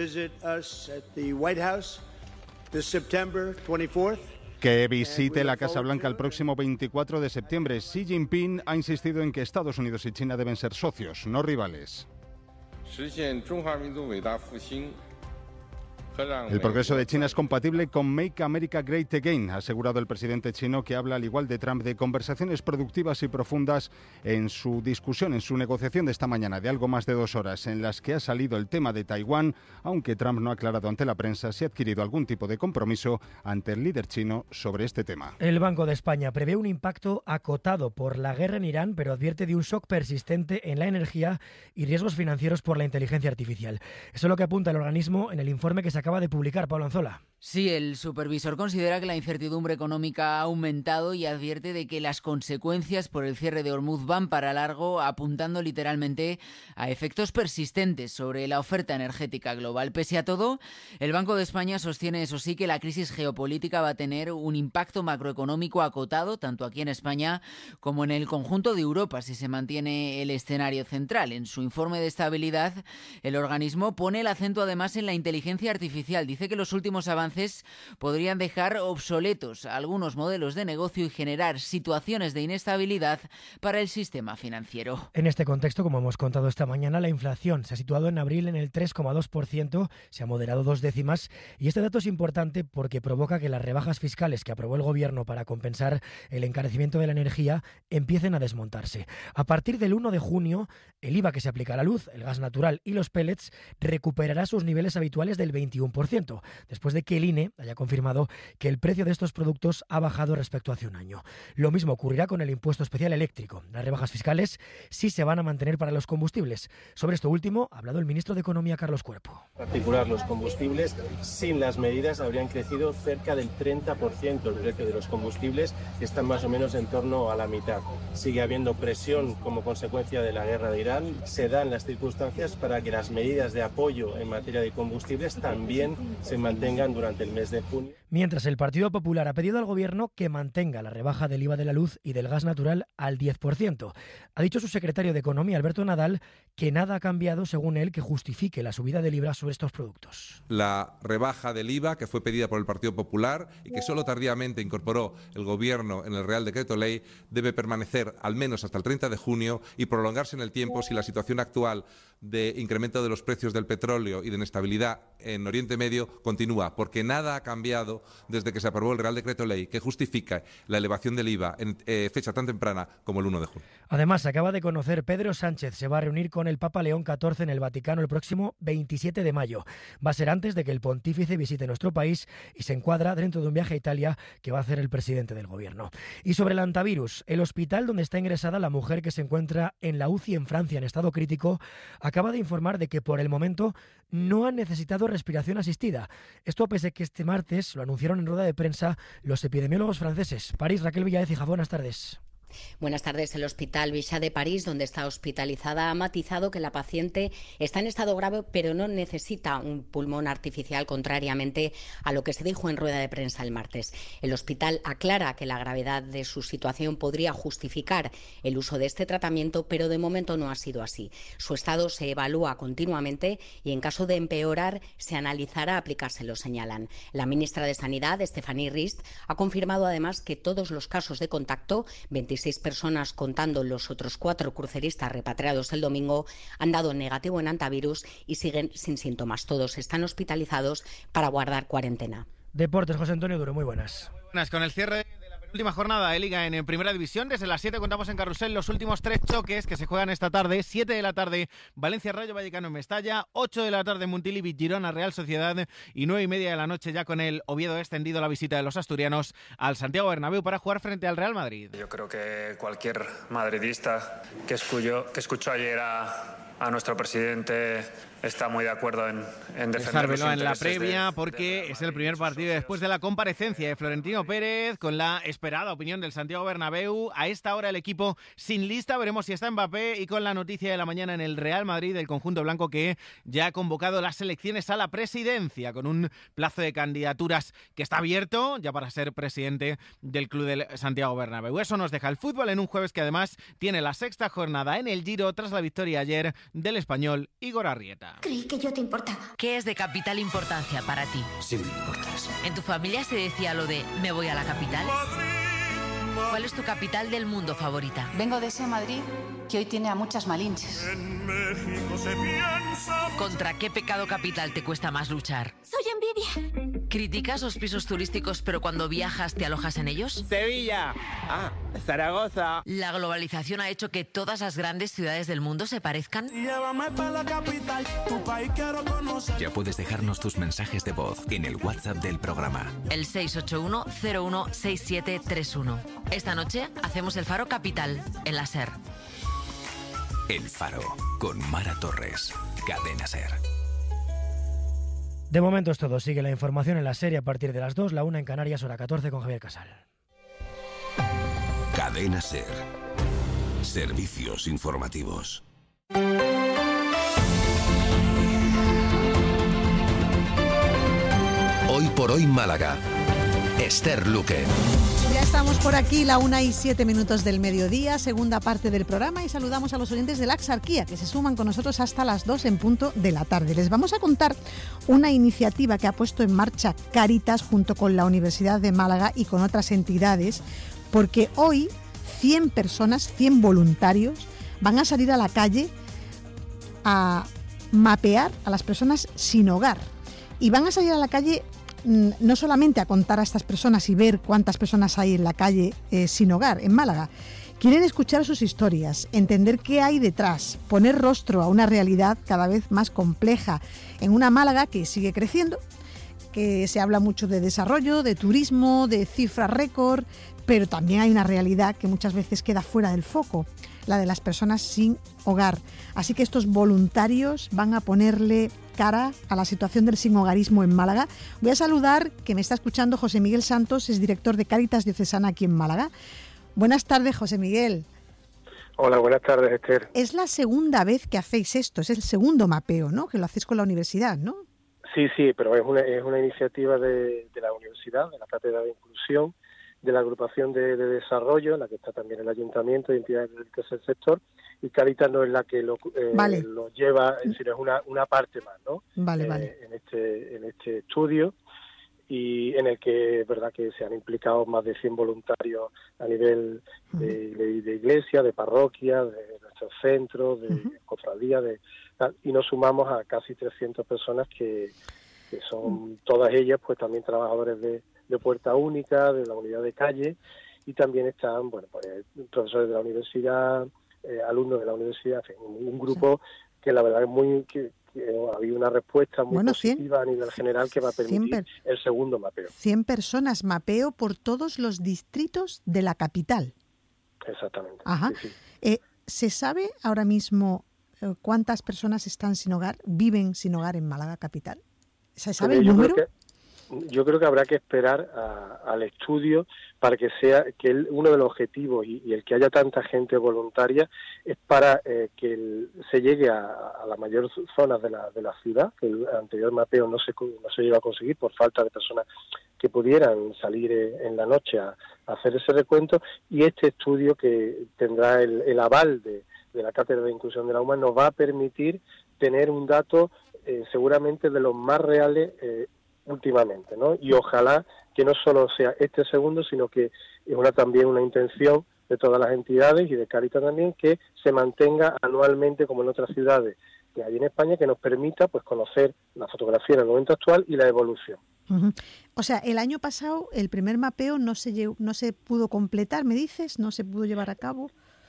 House this September 24th. Que visite la Casa Blanca el próximo 24 de septiembre. Xi Jinping ha insistido en que Estados Unidos y China deben ser socios, no rivales. El progreso de China es compatible con Make America Great Again, ha asegurado el presidente chino, que habla, al igual de Trump, de conversaciones productivas y profundas en su discusión, en su negociación de esta mañana de algo más de 2 horas, en las que ha salido el tema de Taiwán, aunque Trump no ha aclarado ante la prensa si ha adquirido algún tipo de compromiso ante el líder chino sobre este tema. El Banco de España prevé un impacto acotado por la guerra en Irán, pero advierte de un shock persistente en la energía y riesgos financieros por la inteligencia artificial. Eso es lo que apunta el organismo en el informe que se acaba de publicar. Pablo Anzola. Sí, el supervisor considera que la incertidumbre económica ha aumentado y advierte de que las consecuencias por el cierre de Hormuz van para largo, apuntando literalmente a efectos persistentes sobre la oferta energética global. Pese a todo, el Banco de España sostiene, eso sí, que la crisis geopolítica va a tener un impacto macroeconómico acotado, tanto aquí en España como en el conjunto de Europa, si se mantiene el escenario central. En su informe de estabilidad, el organismo pone el acento además en la inteligencia artificial. Dice que los últimos avances podrían dejar obsoletos algunos modelos de negocio y generar situaciones de inestabilidad para el sistema financiero. En este contexto, como hemos contado esta mañana, la inflación se ha situado en abril en el 3,2%, se ha moderado 2 décimas, y este dato es importante porque provoca que las rebajas fiscales que aprobó el Gobierno para compensar el encarecimiento de la energía empiecen a desmontarse. A partir del 1 de junio, el IVA que se aplica a la luz, el gas natural y los pellets recuperará sus niveles habituales del 21%. 21%, después de que el INE haya confirmado que el precio de estos productos ha bajado respecto a hace un año. Lo mismo ocurrirá con el impuesto especial eléctrico. Las rebajas fiscales sí se van a mantener para los combustibles. Sobre esto último ha hablado el ministro de Economía, Carlos Cuerpo. En particular, los combustibles, sin las medidas, habrían crecido cerca del 30% el precio de los combustibles, que están más o menos en torno a la mitad. Sigue habiendo presión como consecuencia de la guerra de Irán. Se dan las circunstancias para que las medidas de apoyo en materia de combustibles también se mantengan durante el mes de junio. Mientras el Partido Popular ha pedido al Gobierno que mantenga la rebaja del IVA de la luz y del gas natural al 10%. Ha dicho su secretario de Economía, Alberto Nadal, que nada ha cambiado, según él, que justifique la subida del IVA sobre estos productos. La rebaja del IVA, que fue pedida por el Partido Popular y que solo tardíamente incorporó el Gobierno en el Real Decreto Ley, debe permanecer al menos hasta el 30 de junio y prolongarse en el tiempo si la situación actual de incremento de los precios del petróleo y de inestabilidad en Oriente Medio continúa, porque nada ha cambiado desde que se aprobó el Real Decreto Ley que justifica la elevación del IVA en fecha tan temprana como el 1 de junio. Además, se acaba de conocer, Pedro Sánchez se va a reunir con el Papa León XIV en el Vaticano el próximo 27 de mayo. Va a ser antes de que el pontífice visite nuestro país y se encuadra dentro de un viaje a Italia que va a hacer el presidente del Gobierno. Y sobre el antivirus, el hospital donde está ingresada la mujer que se encuentra en la UCI en Francia en estado crítico acaba de informar de que por el momento no han necesitado respiración asistida. Esto pese a que este martes lo anunciaron en rueda de prensa los epidemiólogos franceses. París, Raquel Villaez, hija, buenas tardes. Buenas tardes. El Hospital Bichat de París, donde está hospitalizada, ha matizado que la paciente está en estado grave, pero no necesita un pulmón artificial, contrariamente a lo que se dijo en rueda de prensa el martes. El hospital aclara que la gravedad de su situación podría justificar el uso de este tratamiento, pero de momento no ha sido así. Su estado se evalúa continuamente y en caso de empeorar se analizará aplicárselo, señalan. La ministra de Sanidad, Stéphanie Rist, ha confirmado además que todos los casos de contacto, 26 personas contando los otros 4 cruceristas repatriados el domingo, han dado negativo en antivirus y siguen sin síntomas. Todos están hospitalizados para guardar cuarentena. Deportes, José Antonio Duro, muy buenas. Buenas, con el cierre de la penúltima jornada de Liga en Primera División. Desde las 7 contamos en Carrusel los últimos 3 choques que se juegan esta tarde. 7 de la tarde, Valencia Rayo Vallecano en Mestalla. 8 de la tarde, Montilivi Girona Real Sociedad. Y 9:30 de la noche, ya con el Oviedo extendido, la visita de los asturianos al Santiago Bernabéu para jugar frente al Real Madrid. Yo creo que cualquier madridista que escuchó ayer a nuestro presidente está muy de acuerdo en defender los intereses en la previa, porque es el primer partido después de la comparecencia de Florentino Pérez, con la esperada opinión del Santiago Bernabéu. A esta hora el equipo sin lista, veremos si está Mbappé, y con la noticia de la mañana en el Real Madrid, el conjunto blanco que ya ha convocado las elecciones a la presidencia, con un plazo de candidaturas que está abierto ya para ser presidente del club del Santiago Bernabéu. Eso nos deja el fútbol en un jueves que además tiene la 6ª jornada en el Giro tras la victoria ayer del español Igor Arrieta. Creí que yo te importaba. ¿Qué es de capital importancia para ti? Sí me importas. ¿En tu familia se decía lo de me voy a la capital? ¿Cuál es tu capital del mundo favorita? Vengo de ese Madrid que hoy tiene a muchas malinches. En México se piensa... ¿Contra qué pecado capital te cuesta más luchar? Soy envidia. ¿Criticas los pisos turísticos pero cuando viajas te alojas en ellos? Sevilla. Zaragoza. ¿La globalización ha hecho que todas las grandes ciudades del mundo se parezcan? Llévame para la capital, tu país quiero conocer. Ya puedes dejarnos tus mensajes de voz en el WhatsApp del programa. El 681-016731. Esta noche hacemos el Faro Capital en la SER. El Faro, con Mara Torres. Cadena SER. De momento es todo. Sigue la información en la serie a partir de las 2, la 1 en Canarias, hora 14 con Javier Casal. Cadena SER. Servicios informativos. Hoy por hoy Málaga. Esther Luque. Ya estamos por aquí, la 1:07 del mediodía, segunda parte del programa, y saludamos a los oyentes de la Axarquía que se suman con nosotros hasta las 2 en punto de la tarde. Les vamos a contar una iniciativa que ha puesto en marcha Cáritas junto con la Universidad de Málaga y con otras entidades, porque hoy 100 personas, 100 voluntarios van a salir a la calle a mapear a las personas sin hogar, y van a salir a la calle no solamente a contar a estas personas y ver cuántas personas hay en la calle sin hogar en Málaga, Quieren escuchar sus historias, entender qué hay detrás, poner rostro a una realidad cada vez más compleja en una Málaga que sigue creciendo, que se habla mucho de desarrollo, de turismo, de cifras récord, pero también hay una realidad que muchas veces queda fuera del foco, la de las personas sin hogar. Así que estos voluntarios van a ponerle cara a la situación del sinhogarismo en Málaga. Voy a saludar, que me está escuchando, José Miguel Santos, es director de Cáritas Diocesana aquí en Málaga. Buenas tardes, José Miguel. Hola, buenas tardes, Esther. Es la segunda vez que hacéis esto, es el segundo mapeo, ¿no?, que lo hacéis con la universidad, ¿no? Sí, pero es una iniciativa de la universidad, de la Cátedra de Inclusión, de la Agrupación de Desarrollo, en la que está también el Ayuntamiento y entidades del tercer sector, y Cáritas no es la que lo lleva, sino es una parte más, ¿no? Vale. En este estudio, y en el que es verdad que se han implicado más de 100 voluntarios a nivel de iglesia, de parroquia, de nuestros centros, de cofradías, y nos sumamos a casi 300 personas que son todas ellas pues también trabajadores de Puerta Única, de la unidad de calle, y también están profesores de la universidad, alumnos de la universidad, en fin, un grupo que la verdad es que ha habido una respuesta muy positiva a nivel general que va a permitir el segundo mapeo. 100 personas, mapeo por todos los distritos de la capital. Exactamente. Ajá. Sí. ¿Se sabe ahora mismo cuántas personas están sin hogar, viven sin hogar en Málaga capital? ¿Se sabe el número? Yo creo que habrá que esperar al estudio para que sea uno de los objetivos y el que haya tanta gente voluntaria es para que se llegue a la mayor zona de la ciudad, que el anterior mapeo no se llegó a conseguir por falta de personas que pudieran salir en la noche a hacer ese recuento, y este estudio, que tendrá el aval de la Cátedra de Inclusión de la UMA, nos va a permitir tener un dato seguramente de los más reales últimamente, ¿no? Y ojalá que no solo sea este segundo, sino que es también una intención de todas las entidades y de Cáritas también, que se mantenga anualmente, como en otras ciudades que hay en España, que nos permita pues conocer la fotografía en el momento actual y la evolución. Uh-huh. O sea, el año pasado el primer mapeo no se pudo completar, ¿me dices? ¿No se pudo llevar a cabo?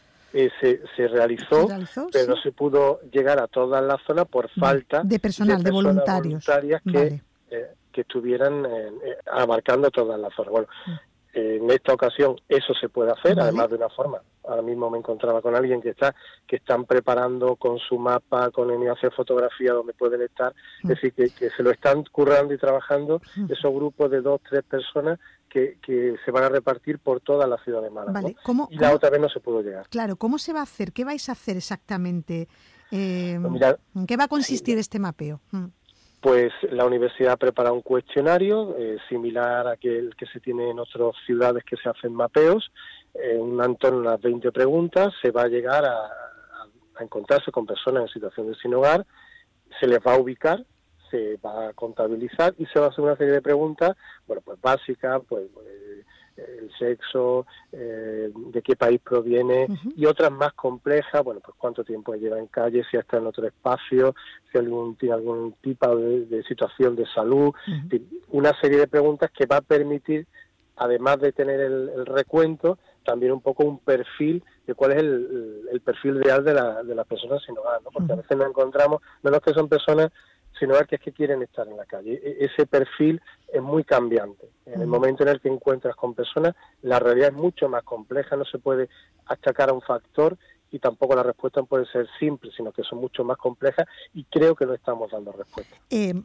Se realizó, pero no se pudo llegar a todas las zonas por falta de personal, de voluntarios que estuvieran abarcando todas las zonas. Bueno, en esta ocasión eso se puede hacer, además de una forma. Ahora mismo me encontraba con alguien que están preparando con su mapa, con el hacer fotografía donde pueden estar, es decir, que se lo están currando y trabajando esos grupos de 2-3 personas que se van a repartir por toda la ciudad de Málaga. Vale. ¿No? La otra vez no se pudo llegar. Claro, ¿cómo se va a hacer? ¿Qué vais a hacer exactamente? ¿En qué va a consistir este mapeo? Pues la universidad ha preparado un cuestionario similar a aquel que se tiene en otras ciudades que se hacen mapeos, en torno a unas 20 preguntas. Se va a llegar a encontrarse con personas en situación de sin hogar, se les va a ubicar, se va a contabilizar y se va a hacer una serie de preguntas, pues básicas, el sexo, de qué país proviene, y otras más complejas, pues cuánto tiempo lleva en calle, si está en otro espacio, si tiene algún tipo de situación de salud, una serie de preguntas que va a permitir, además de tener el recuento, también un poco un perfil de cuál es el perfil real de las personas sin hogar, ¿no? Porque a veces nos encontramos, menos que son personas sin hogar que quieren estar en la calle. Ese perfil es muy cambiante. En el momento en el que encuentras con personas, la realidad es mucho más compleja, no se puede achacar a un factor y tampoco la respuesta puede ser simple, sino que son mucho más complejas y creo que no estamos dando respuesta.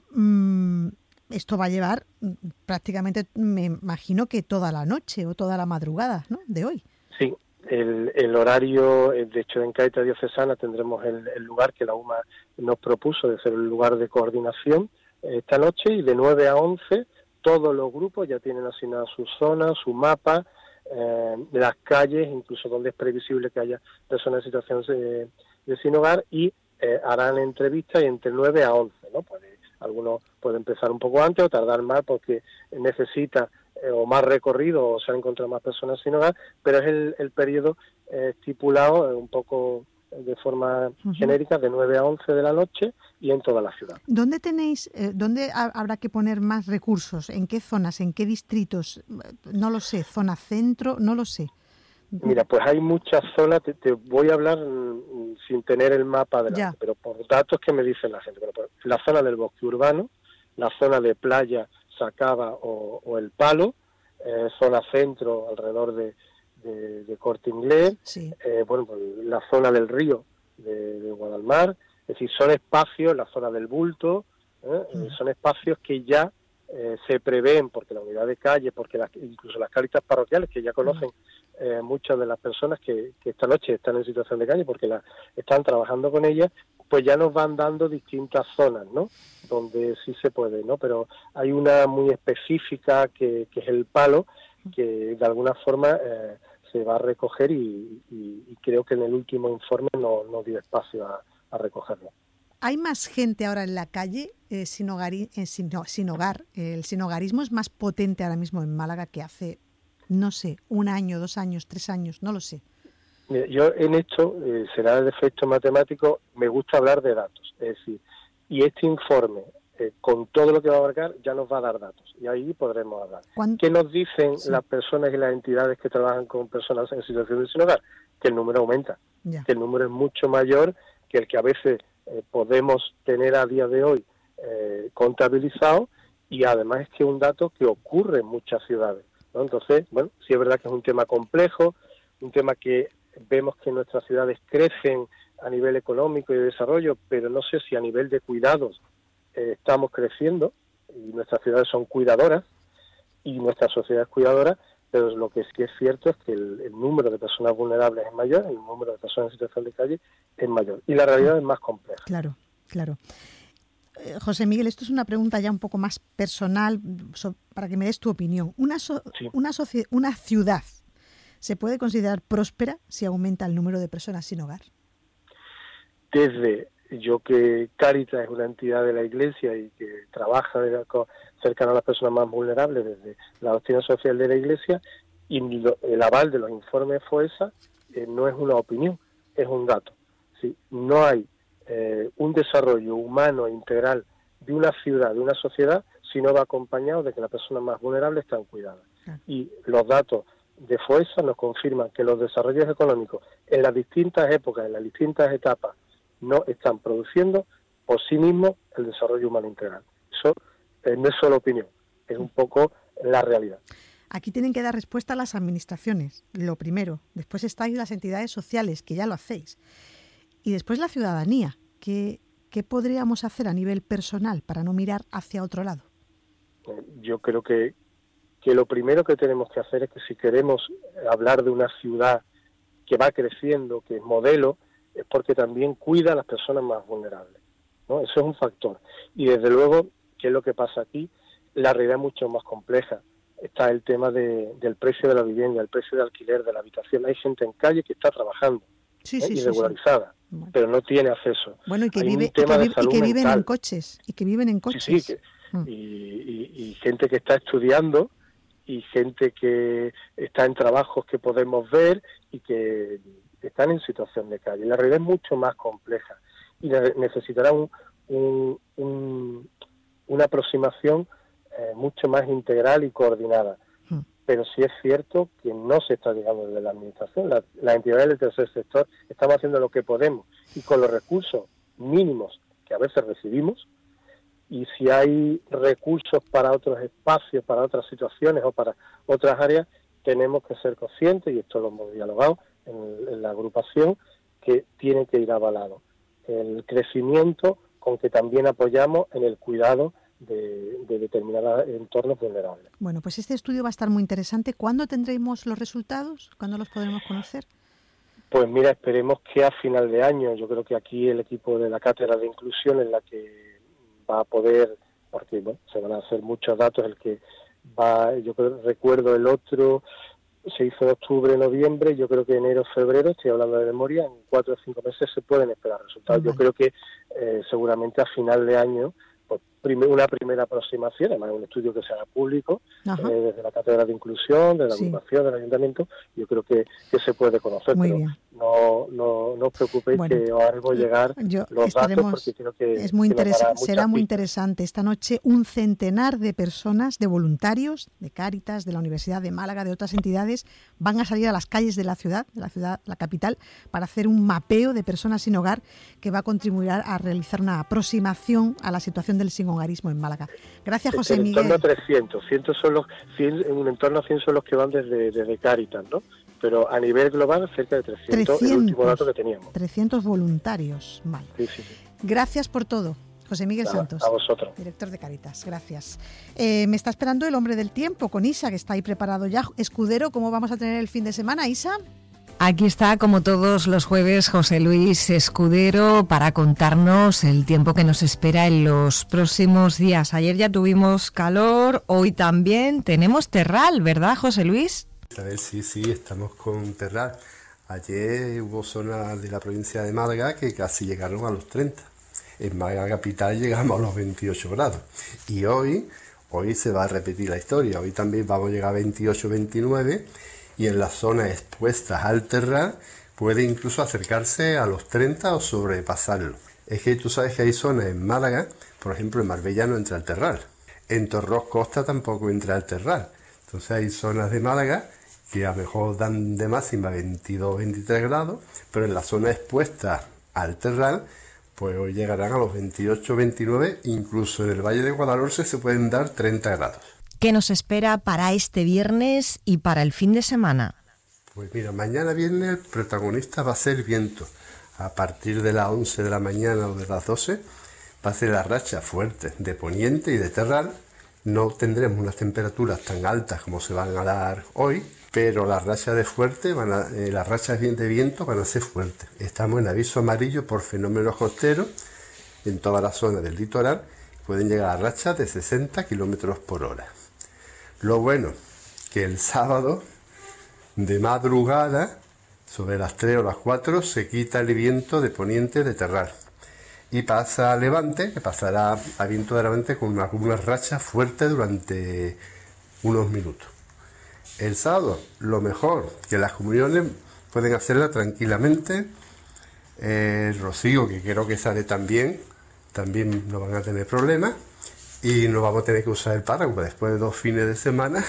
Esto va a llevar prácticamente, me imagino que toda la noche o toda la madrugada, ¿no?, de hoy. Sí. El horario, de hecho, en Cáritas Diocesana tendremos el lugar que la UMA nos propuso de ser el lugar de coordinación esta noche, y de 9 a 11 todos los grupos ya tienen asignada su zona, su mapa, las calles, incluso donde es previsible que haya personas en situación de sin hogar, y harán entrevistas y entre 9 a 11, ¿no? Algunos pueden empezar un poco antes o tardar más porque necesita o más recorrido o se han encontrado más personas sin hogar, pero es el periodo estipulado un poco de forma genérica de 9 a 11 de la noche y en toda la ciudad. ¿Dónde habrá que poner más recursos? ¿En qué zonas? ¿En qué distritos? No lo sé. ¿Zona centro? No lo sé. Mira, pues hay muchas zonas, te voy a hablar sin tener el mapa delante, pero por datos que me dicen la gente. Bueno, pues la zona del bosque urbano, la zona de playa, Sacaba o El Palo, zona centro alrededor de Corte Inglés, bueno, pues la zona del río de Guadalmar, es decir, son espacios, la zona del Bulto, son espacios que ya se prevén, porque la unidad de calle, porque incluso las cáritas parroquiales, que ya conocen muchas de las personas que esta noche están en situación de calle, porque están trabajando con ellas, pues ya nos van dando distintas zonas, ¿no?, donde sí se puede, ¿no? Pero hay una muy específica que es El Palo, que de alguna forma se va a recoger y creo que en el último informe no dio espacio a recogerlo. ¿Hay más gente ahora en la calle sin hogar? El sinhogarismo es más potente ahora mismo en Málaga que hace, no sé, 1 año, 2 años, 3 años, no lo sé. Mira, yo en esto, será el efecto matemático, me gusta hablar de datos. Es decir, y este informe, con todo lo que va a abarcar, ya nos va a dar datos. Y ahí podremos hablar. ¿Qué nos dicen las personas y las entidades que trabajan con personas en situación de sin hogar? Que el número aumenta, que el número es mucho mayor que el que a veces podemos tener a día de hoy contabilizado, y además es que es un dato que ocurre en muchas ciudades, ¿no? Entonces, bueno, sí es verdad que es un tema complejo, un tema que vemos que nuestras ciudades crecen a nivel económico y de desarrollo, pero no sé si a nivel de cuidados estamos creciendo, y nuestras ciudades son cuidadoras y nuestra sociedad es cuidadora, pero lo que sí es cierto es que el número de personas vulnerables es mayor, el número de personas en situación de calle es mayor, y la realidad es más compleja. Claro. José Miguel, esto es una pregunta ya un poco más personal, para que me des tu opinión. ¿Una ciudad se puede considerar próspera si aumenta el número de personas sin hogar? Desde yo que Cáritas es una entidad de la Iglesia y que trabaja cercano a las personas más vulnerables desde la doctrina social de la Iglesia, y el aval de los informes FOESA no es una opinión, es un dato. ¿Sí? No hay un desarrollo humano e integral de una ciudad, de una sociedad, si no va acompañado de que las personas más vulnerables están cuidadas. Y los datos de FOESA nos confirman que los desarrollos económicos en las distintas épocas, en las distintas etapas, no están produciendo por sí mismos el desarrollo humano integral. Eso no es solo opinión, es un poco la realidad. Aquí tienen que dar respuesta a las administraciones, lo primero. Después estáis las entidades sociales, que ya lo hacéis. Y después la ciudadanía. ¿Qué podríamos hacer a nivel personal para no mirar hacia otro lado? Yo creo que lo primero que tenemos que hacer es que si queremos hablar de una ciudad que va creciendo, que es modelo, es porque también cuida a las personas más vulnerables, ¿no? Eso es un factor. Y desde luego, ¿qué es lo que pasa aquí? La realidad es mucho más compleja. Está el tema del precio de la vivienda, el precio de alquiler de la habitación. Hay gente en calle que está trabajando, irregularizada, pero no tiene acceso. Bueno, y que, viven en coches. Y que viven en coches. Y gente que está estudiando, y gente que está en trabajos que podemos ver y que están en situación de calle. La realidad es mucho más compleja y necesitará una aproximación mucho más integral y coordinada. Pero sí es cierto que no se está llegando desde la administración. Las entidades del tercer sector estamos haciendo lo que podemos, y con los recursos mínimos que a veces recibimos, y si hay recursos para otros espacios, para otras situaciones o para otras áreas, tenemos que ser conscientes, y esto lo hemos dialogado en la agrupación, que tiene que ir avalado el crecimiento con que también apoyamos en el cuidado de determinados entornos vulnerables. Bueno, pues este estudio va a estar muy interesante. ¿Cuándo tendremos los resultados? ¿Cuándo los podremos conocer? Pues mira, esperemos que a final de año. Yo creo que aquí el equipo de la Cátedra de Inclusión es la que va a poder, porque bueno, se van a hacer muchos datos, el que va, yo recuerdo el otro se hizo en octubre, noviembre, yo creo que enero, febrero, estoy hablando de memoria, en 4 o 5 meses se pueden esperar resultados. Yo creo que seguramente a final de año, pues una primera aproximación, además un estudio que se haga público, desde la Cátedra de Inclusión, de la agrupación, del Ayuntamiento, yo creo que se puede conocer. Muy pero bien. no os preocupéis, que os haremos llegar los datos, porque creo que será muy interesante. Esta noche un centenar de personas, de voluntarios, de Cáritas, de la Universidad de Málaga, de otras entidades, van a salir a las calles de la ciudad, la capital, para hacer un mapeo de personas sin hogar que va a contribuir a realizar una aproximación a la situación del sinhogarismo en Málaga. Gracias, José Miguel. En torno a 300, 100 son los que van desde Cáritas, ¿no? Pero a nivel global cerca de 300, el último dato que teníamos. 300 voluntarios, vale. Sí. Gracias por todo, José Miguel Santos. A vosotros. Director de Cáritas, gracias. Me está esperando el hombre del tiempo con Isa, que está ahí preparado ya. Escudero, ¿cómo vamos a tener el fin de semana, Isa? Aquí está, como todos los jueves, José Luis Escudero para contarnos el tiempo que nos espera en los próximos días. Ayer ya tuvimos calor, hoy también tenemos terral, ¿verdad, José Luis? A ver, sí, estamos con terral. Ayer hubo zonas de la provincia de Málaga que casi llegaron a los 30. En Málaga capital llegamos a los 28 grados. Y hoy se va a repetir la historia. Hoy también vamos a llegar a 28, 29. Y en las zonas expuestas al terral puede incluso acercarse a los 30 o sobrepasarlo. Es que tú sabes que hay zonas en Málaga, por ejemplo en Marbella no entra el terral. En Torros Costa tampoco entra el terral. Entonces hay zonas de Málaga que a lo mejor dan de máxima 22, 23 grados, pero en la zona expuesta al terral, pues hoy llegarán a los 28, 29, incluso en el Valle de Guadalhorce se pueden dar 30 grados. ¿Qué nos espera para este viernes y para el fin de semana? Pues mira, mañana viernes el protagonista va a ser viento. A partir de las 11 de la mañana o de las 12 va a ser la racha fuerte de poniente y de terral. No tendremos unas temperaturas tan altas como se van a dar hoy, pero las rachas de viento van a ser fuertes. Estamos en aviso amarillo por fenómenos costeros en toda la zona del litoral. Pueden llegar a rachas de 60 km por hora. Lo bueno, que el sábado de madrugada, sobre las 3 o las 4, se quita el viento de poniente de terral. Y pasa a levante, que pasará a viento de levante con algunas rachas fuertes durante unos minutos. El sábado, lo mejor, que las comuniones pueden hacerla tranquilamente. El rocío, que creo que sale también no van a tener problemas. Y no vamos a tener que usar el paraguas después de 2 fines de semana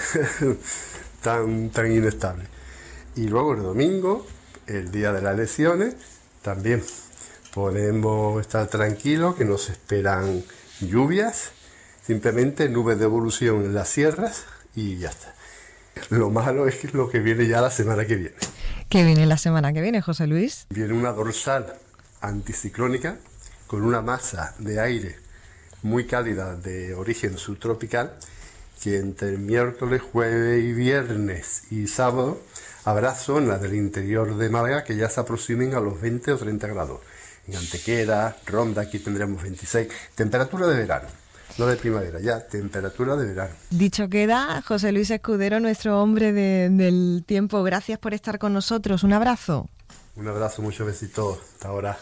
tan inestables. Y luego el domingo, el día de las elecciones, también podemos estar tranquilos, que nos esperan lluvias, simplemente nubes de evolución en las sierras y ya está. Lo malo es que lo que viene ya la semana que viene. ¿Qué viene la semana que viene, José Luis? Viene una dorsal anticiclónica con una masa de aire muy cálida de origen subtropical, que entre el miércoles, jueves y viernes y sábado habrá zonas del interior de Málaga que ya se aproximen a los 20 o 30 grados. En Antequera, Ronda, aquí tendremos 26. Temperatura de verano, no de primavera, ya temperatura de verano. Dicho queda, José Luis Escudero, nuestro hombre del tiempo. Gracias por estar con nosotros. Un abrazo. Un abrazo, muchos besitos. Hasta ahora.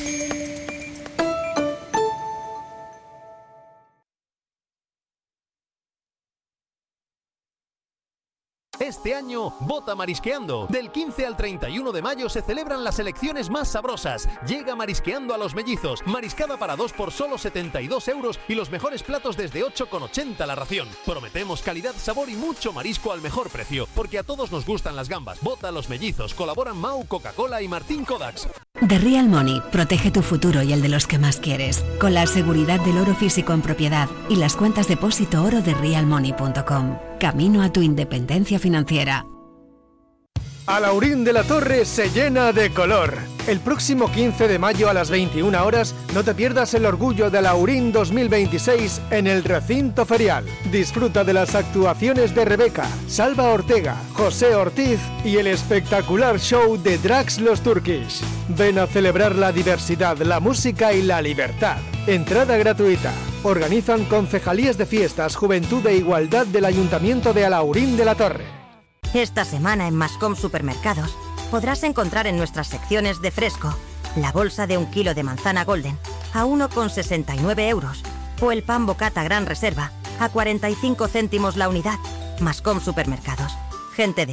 Este año, vota Marisqueando. Del 15 al 31 de mayo se celebran las elecciones más sabrosas. Llega Marisqueando a Los Mellizos. Mariscada para 2 por solo 72 € y los mejores platos desde 8,80 la ración. Prometemos calidad, sabor y mucho marisco al mejor precio, porque a todos nos gustan las gambas. Vota Los Mellizos. Colaboran Mau, Coca-Cola y Martín Kodaks. The Real Money protege tu futuro y el de los que más quieres, con la seguridad del oro físico en propiedad y las cuentas depósito oro de realmoney.com. Camino a tu independencia financiera. Alhaurín de la Torre se llena de color. El próximo 15 de mayo a las 21 horas no te pierdas el orgullo de Alhaurín 2026 en el recinto ferial. Disfruta de las actuaciones de Rebeca, Salva Ortega, José Ortiz y el espectacular show de Drags Los Turkish. Ven a celebrar la diversidad, la música y la libertad. Entrada gratuita. Organizan Concejalías de Fiestas, Juventud e Igualdad del Ayuntamiento de Alhaurín de la Torre. Esta semana en Mascom Supermercados podrás encontrar en nuestras secciones de fresco la bolsa de 1 kilo de manzana Golden a 1,69 € o el pan bocata Gran Reserva a 45 céntimos la unidad. Mascom Supermercados. Gente de hoy.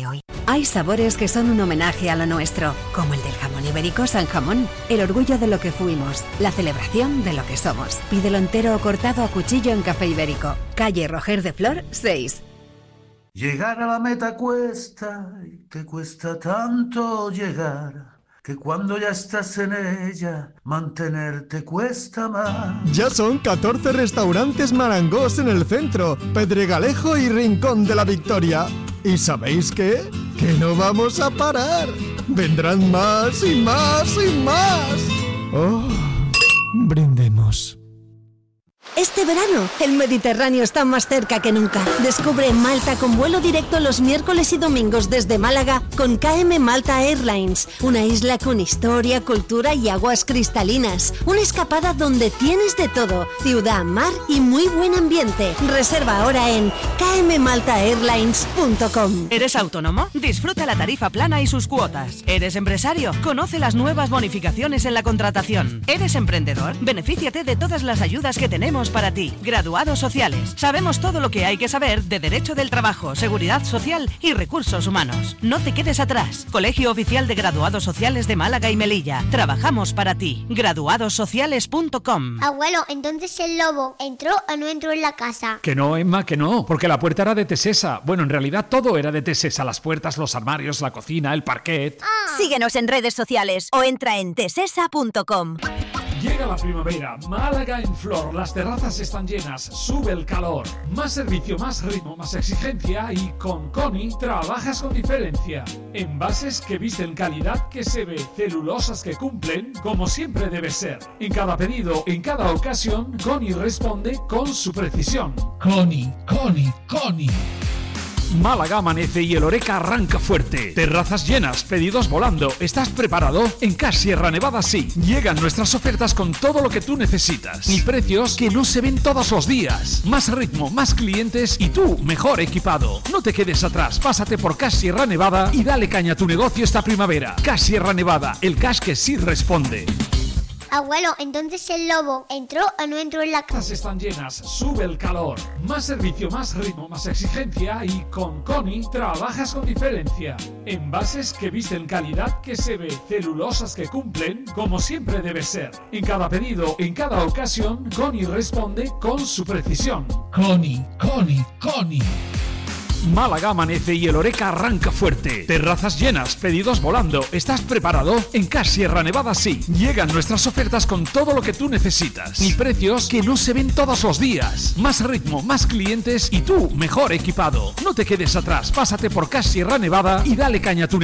Hay sabores que son un homenaje a lo nuestro, como el del jamón ibérico San Jamón, el orgullo de lo que fuimos, la celebración de lo que somos. Pídelo entero o cortado a cuchillo en Café Ibérico. Calle Roger de Flor, 6. Llegar a la meta cuesta, y te cuesta tanto llegar, que cuando ya estás en ella, mantenerte cuesta más. Ya son 14 restaurantes Marangós en el centro, Pedregalejo y Rincón de la Victoria. ¿Y sabéis qué? ¡Que no vamos a parar! ¡Vendrán más y más y más! ¡Oh! Brindemos. Este verano, el Mediterráneo está más cerca que nunca. Descubre Malta con vuelo directo los miércoles y domingos desde Málaga con KM Malta Airlines. Una isla con historia, cultura y aguas cristalinas. Una escapada donde tienes de todo. Ciudad, mar y muy buen ambiente. Reserva ahora en kmmaltaairlines.com. ¿Eres autónomo? Disfruta la tarifa plana y sus cuotas. ¿Eres empresario? Conoce las nuevas bonificaciones en la contratación. ¿Eres emprendedor? Benefíciate de todas las ayudas que tenemos para ti. Graduados sociales. Sabemos todo lo que hay que saber de derecho del trabajo, seguridad social y recursos humanos. No te quedes atrás. Colegio Oficial de Graduados Sociales de Málaga y Melilla. Trabajamos para ti. Graduadossociales.com. Abuelo, entonces el lobo ¿entró o no entró en la casa? Que no, Emma, que no, porque la puerta era de Tesesa. Bueno, en realidad todo era de Tesesa. Las puertas, los armarios, la cocina, el parquet. Síguenos en redes sociales o entra en tesesa.com. Llega la primavera, Málaga en flor, las terrazas están llenas, sube el calor. Más servicio, más ritmo, más exigencia y con Coni trabajas con diferencia. Envases que visten calidad que se ve, celulosas que cumplen como siempre debe ser. En cada pedido, en cada ocasión, Coni responde con su precisión. Coni. Málaga amanece y el Oreca arranca fuerte. Terrazas llenas, pedidos volando. ¿Estás preparado? En Cash Sierra Nevada sí. Llegan nuestras ofertas con todo lo que tú necesitas. Y precios que no se ven todos los días. Más ritmo, más clientes y tú mejor equipado. No te quedes atrás. Pásate por Cash Sierra Nevada y dale caña a tu negocio esta primavera. Cash Sierra Nevada, el cash que sí responde. Abuelo, entonces el lobo ¿entró o no entró en la casa? Las están llenas, sube el calor. Más servicio, más ritmo, más exigencia y con Coni trabajas con diferencia. Envases que visten calidad que se ve, celulosas que cumplen como siempre debe ser. En cada pedido, en cada ocasión, Coni responde con su precisión. Coni. Málaga amanece y el Oreca arranca fuerte. Terrazas llenas, pedidos volando. ¿Estás preparado? En Cash Sierra Nevada sí. Llegan nuestras ofertas con todo lo que tú necesitas. Y precios que no se ven todos los días. Más ritmo, más clientes y tú mejor equipado. No te quedes atrás. Pásate por Cash Sierra Nevada y dale caña a tu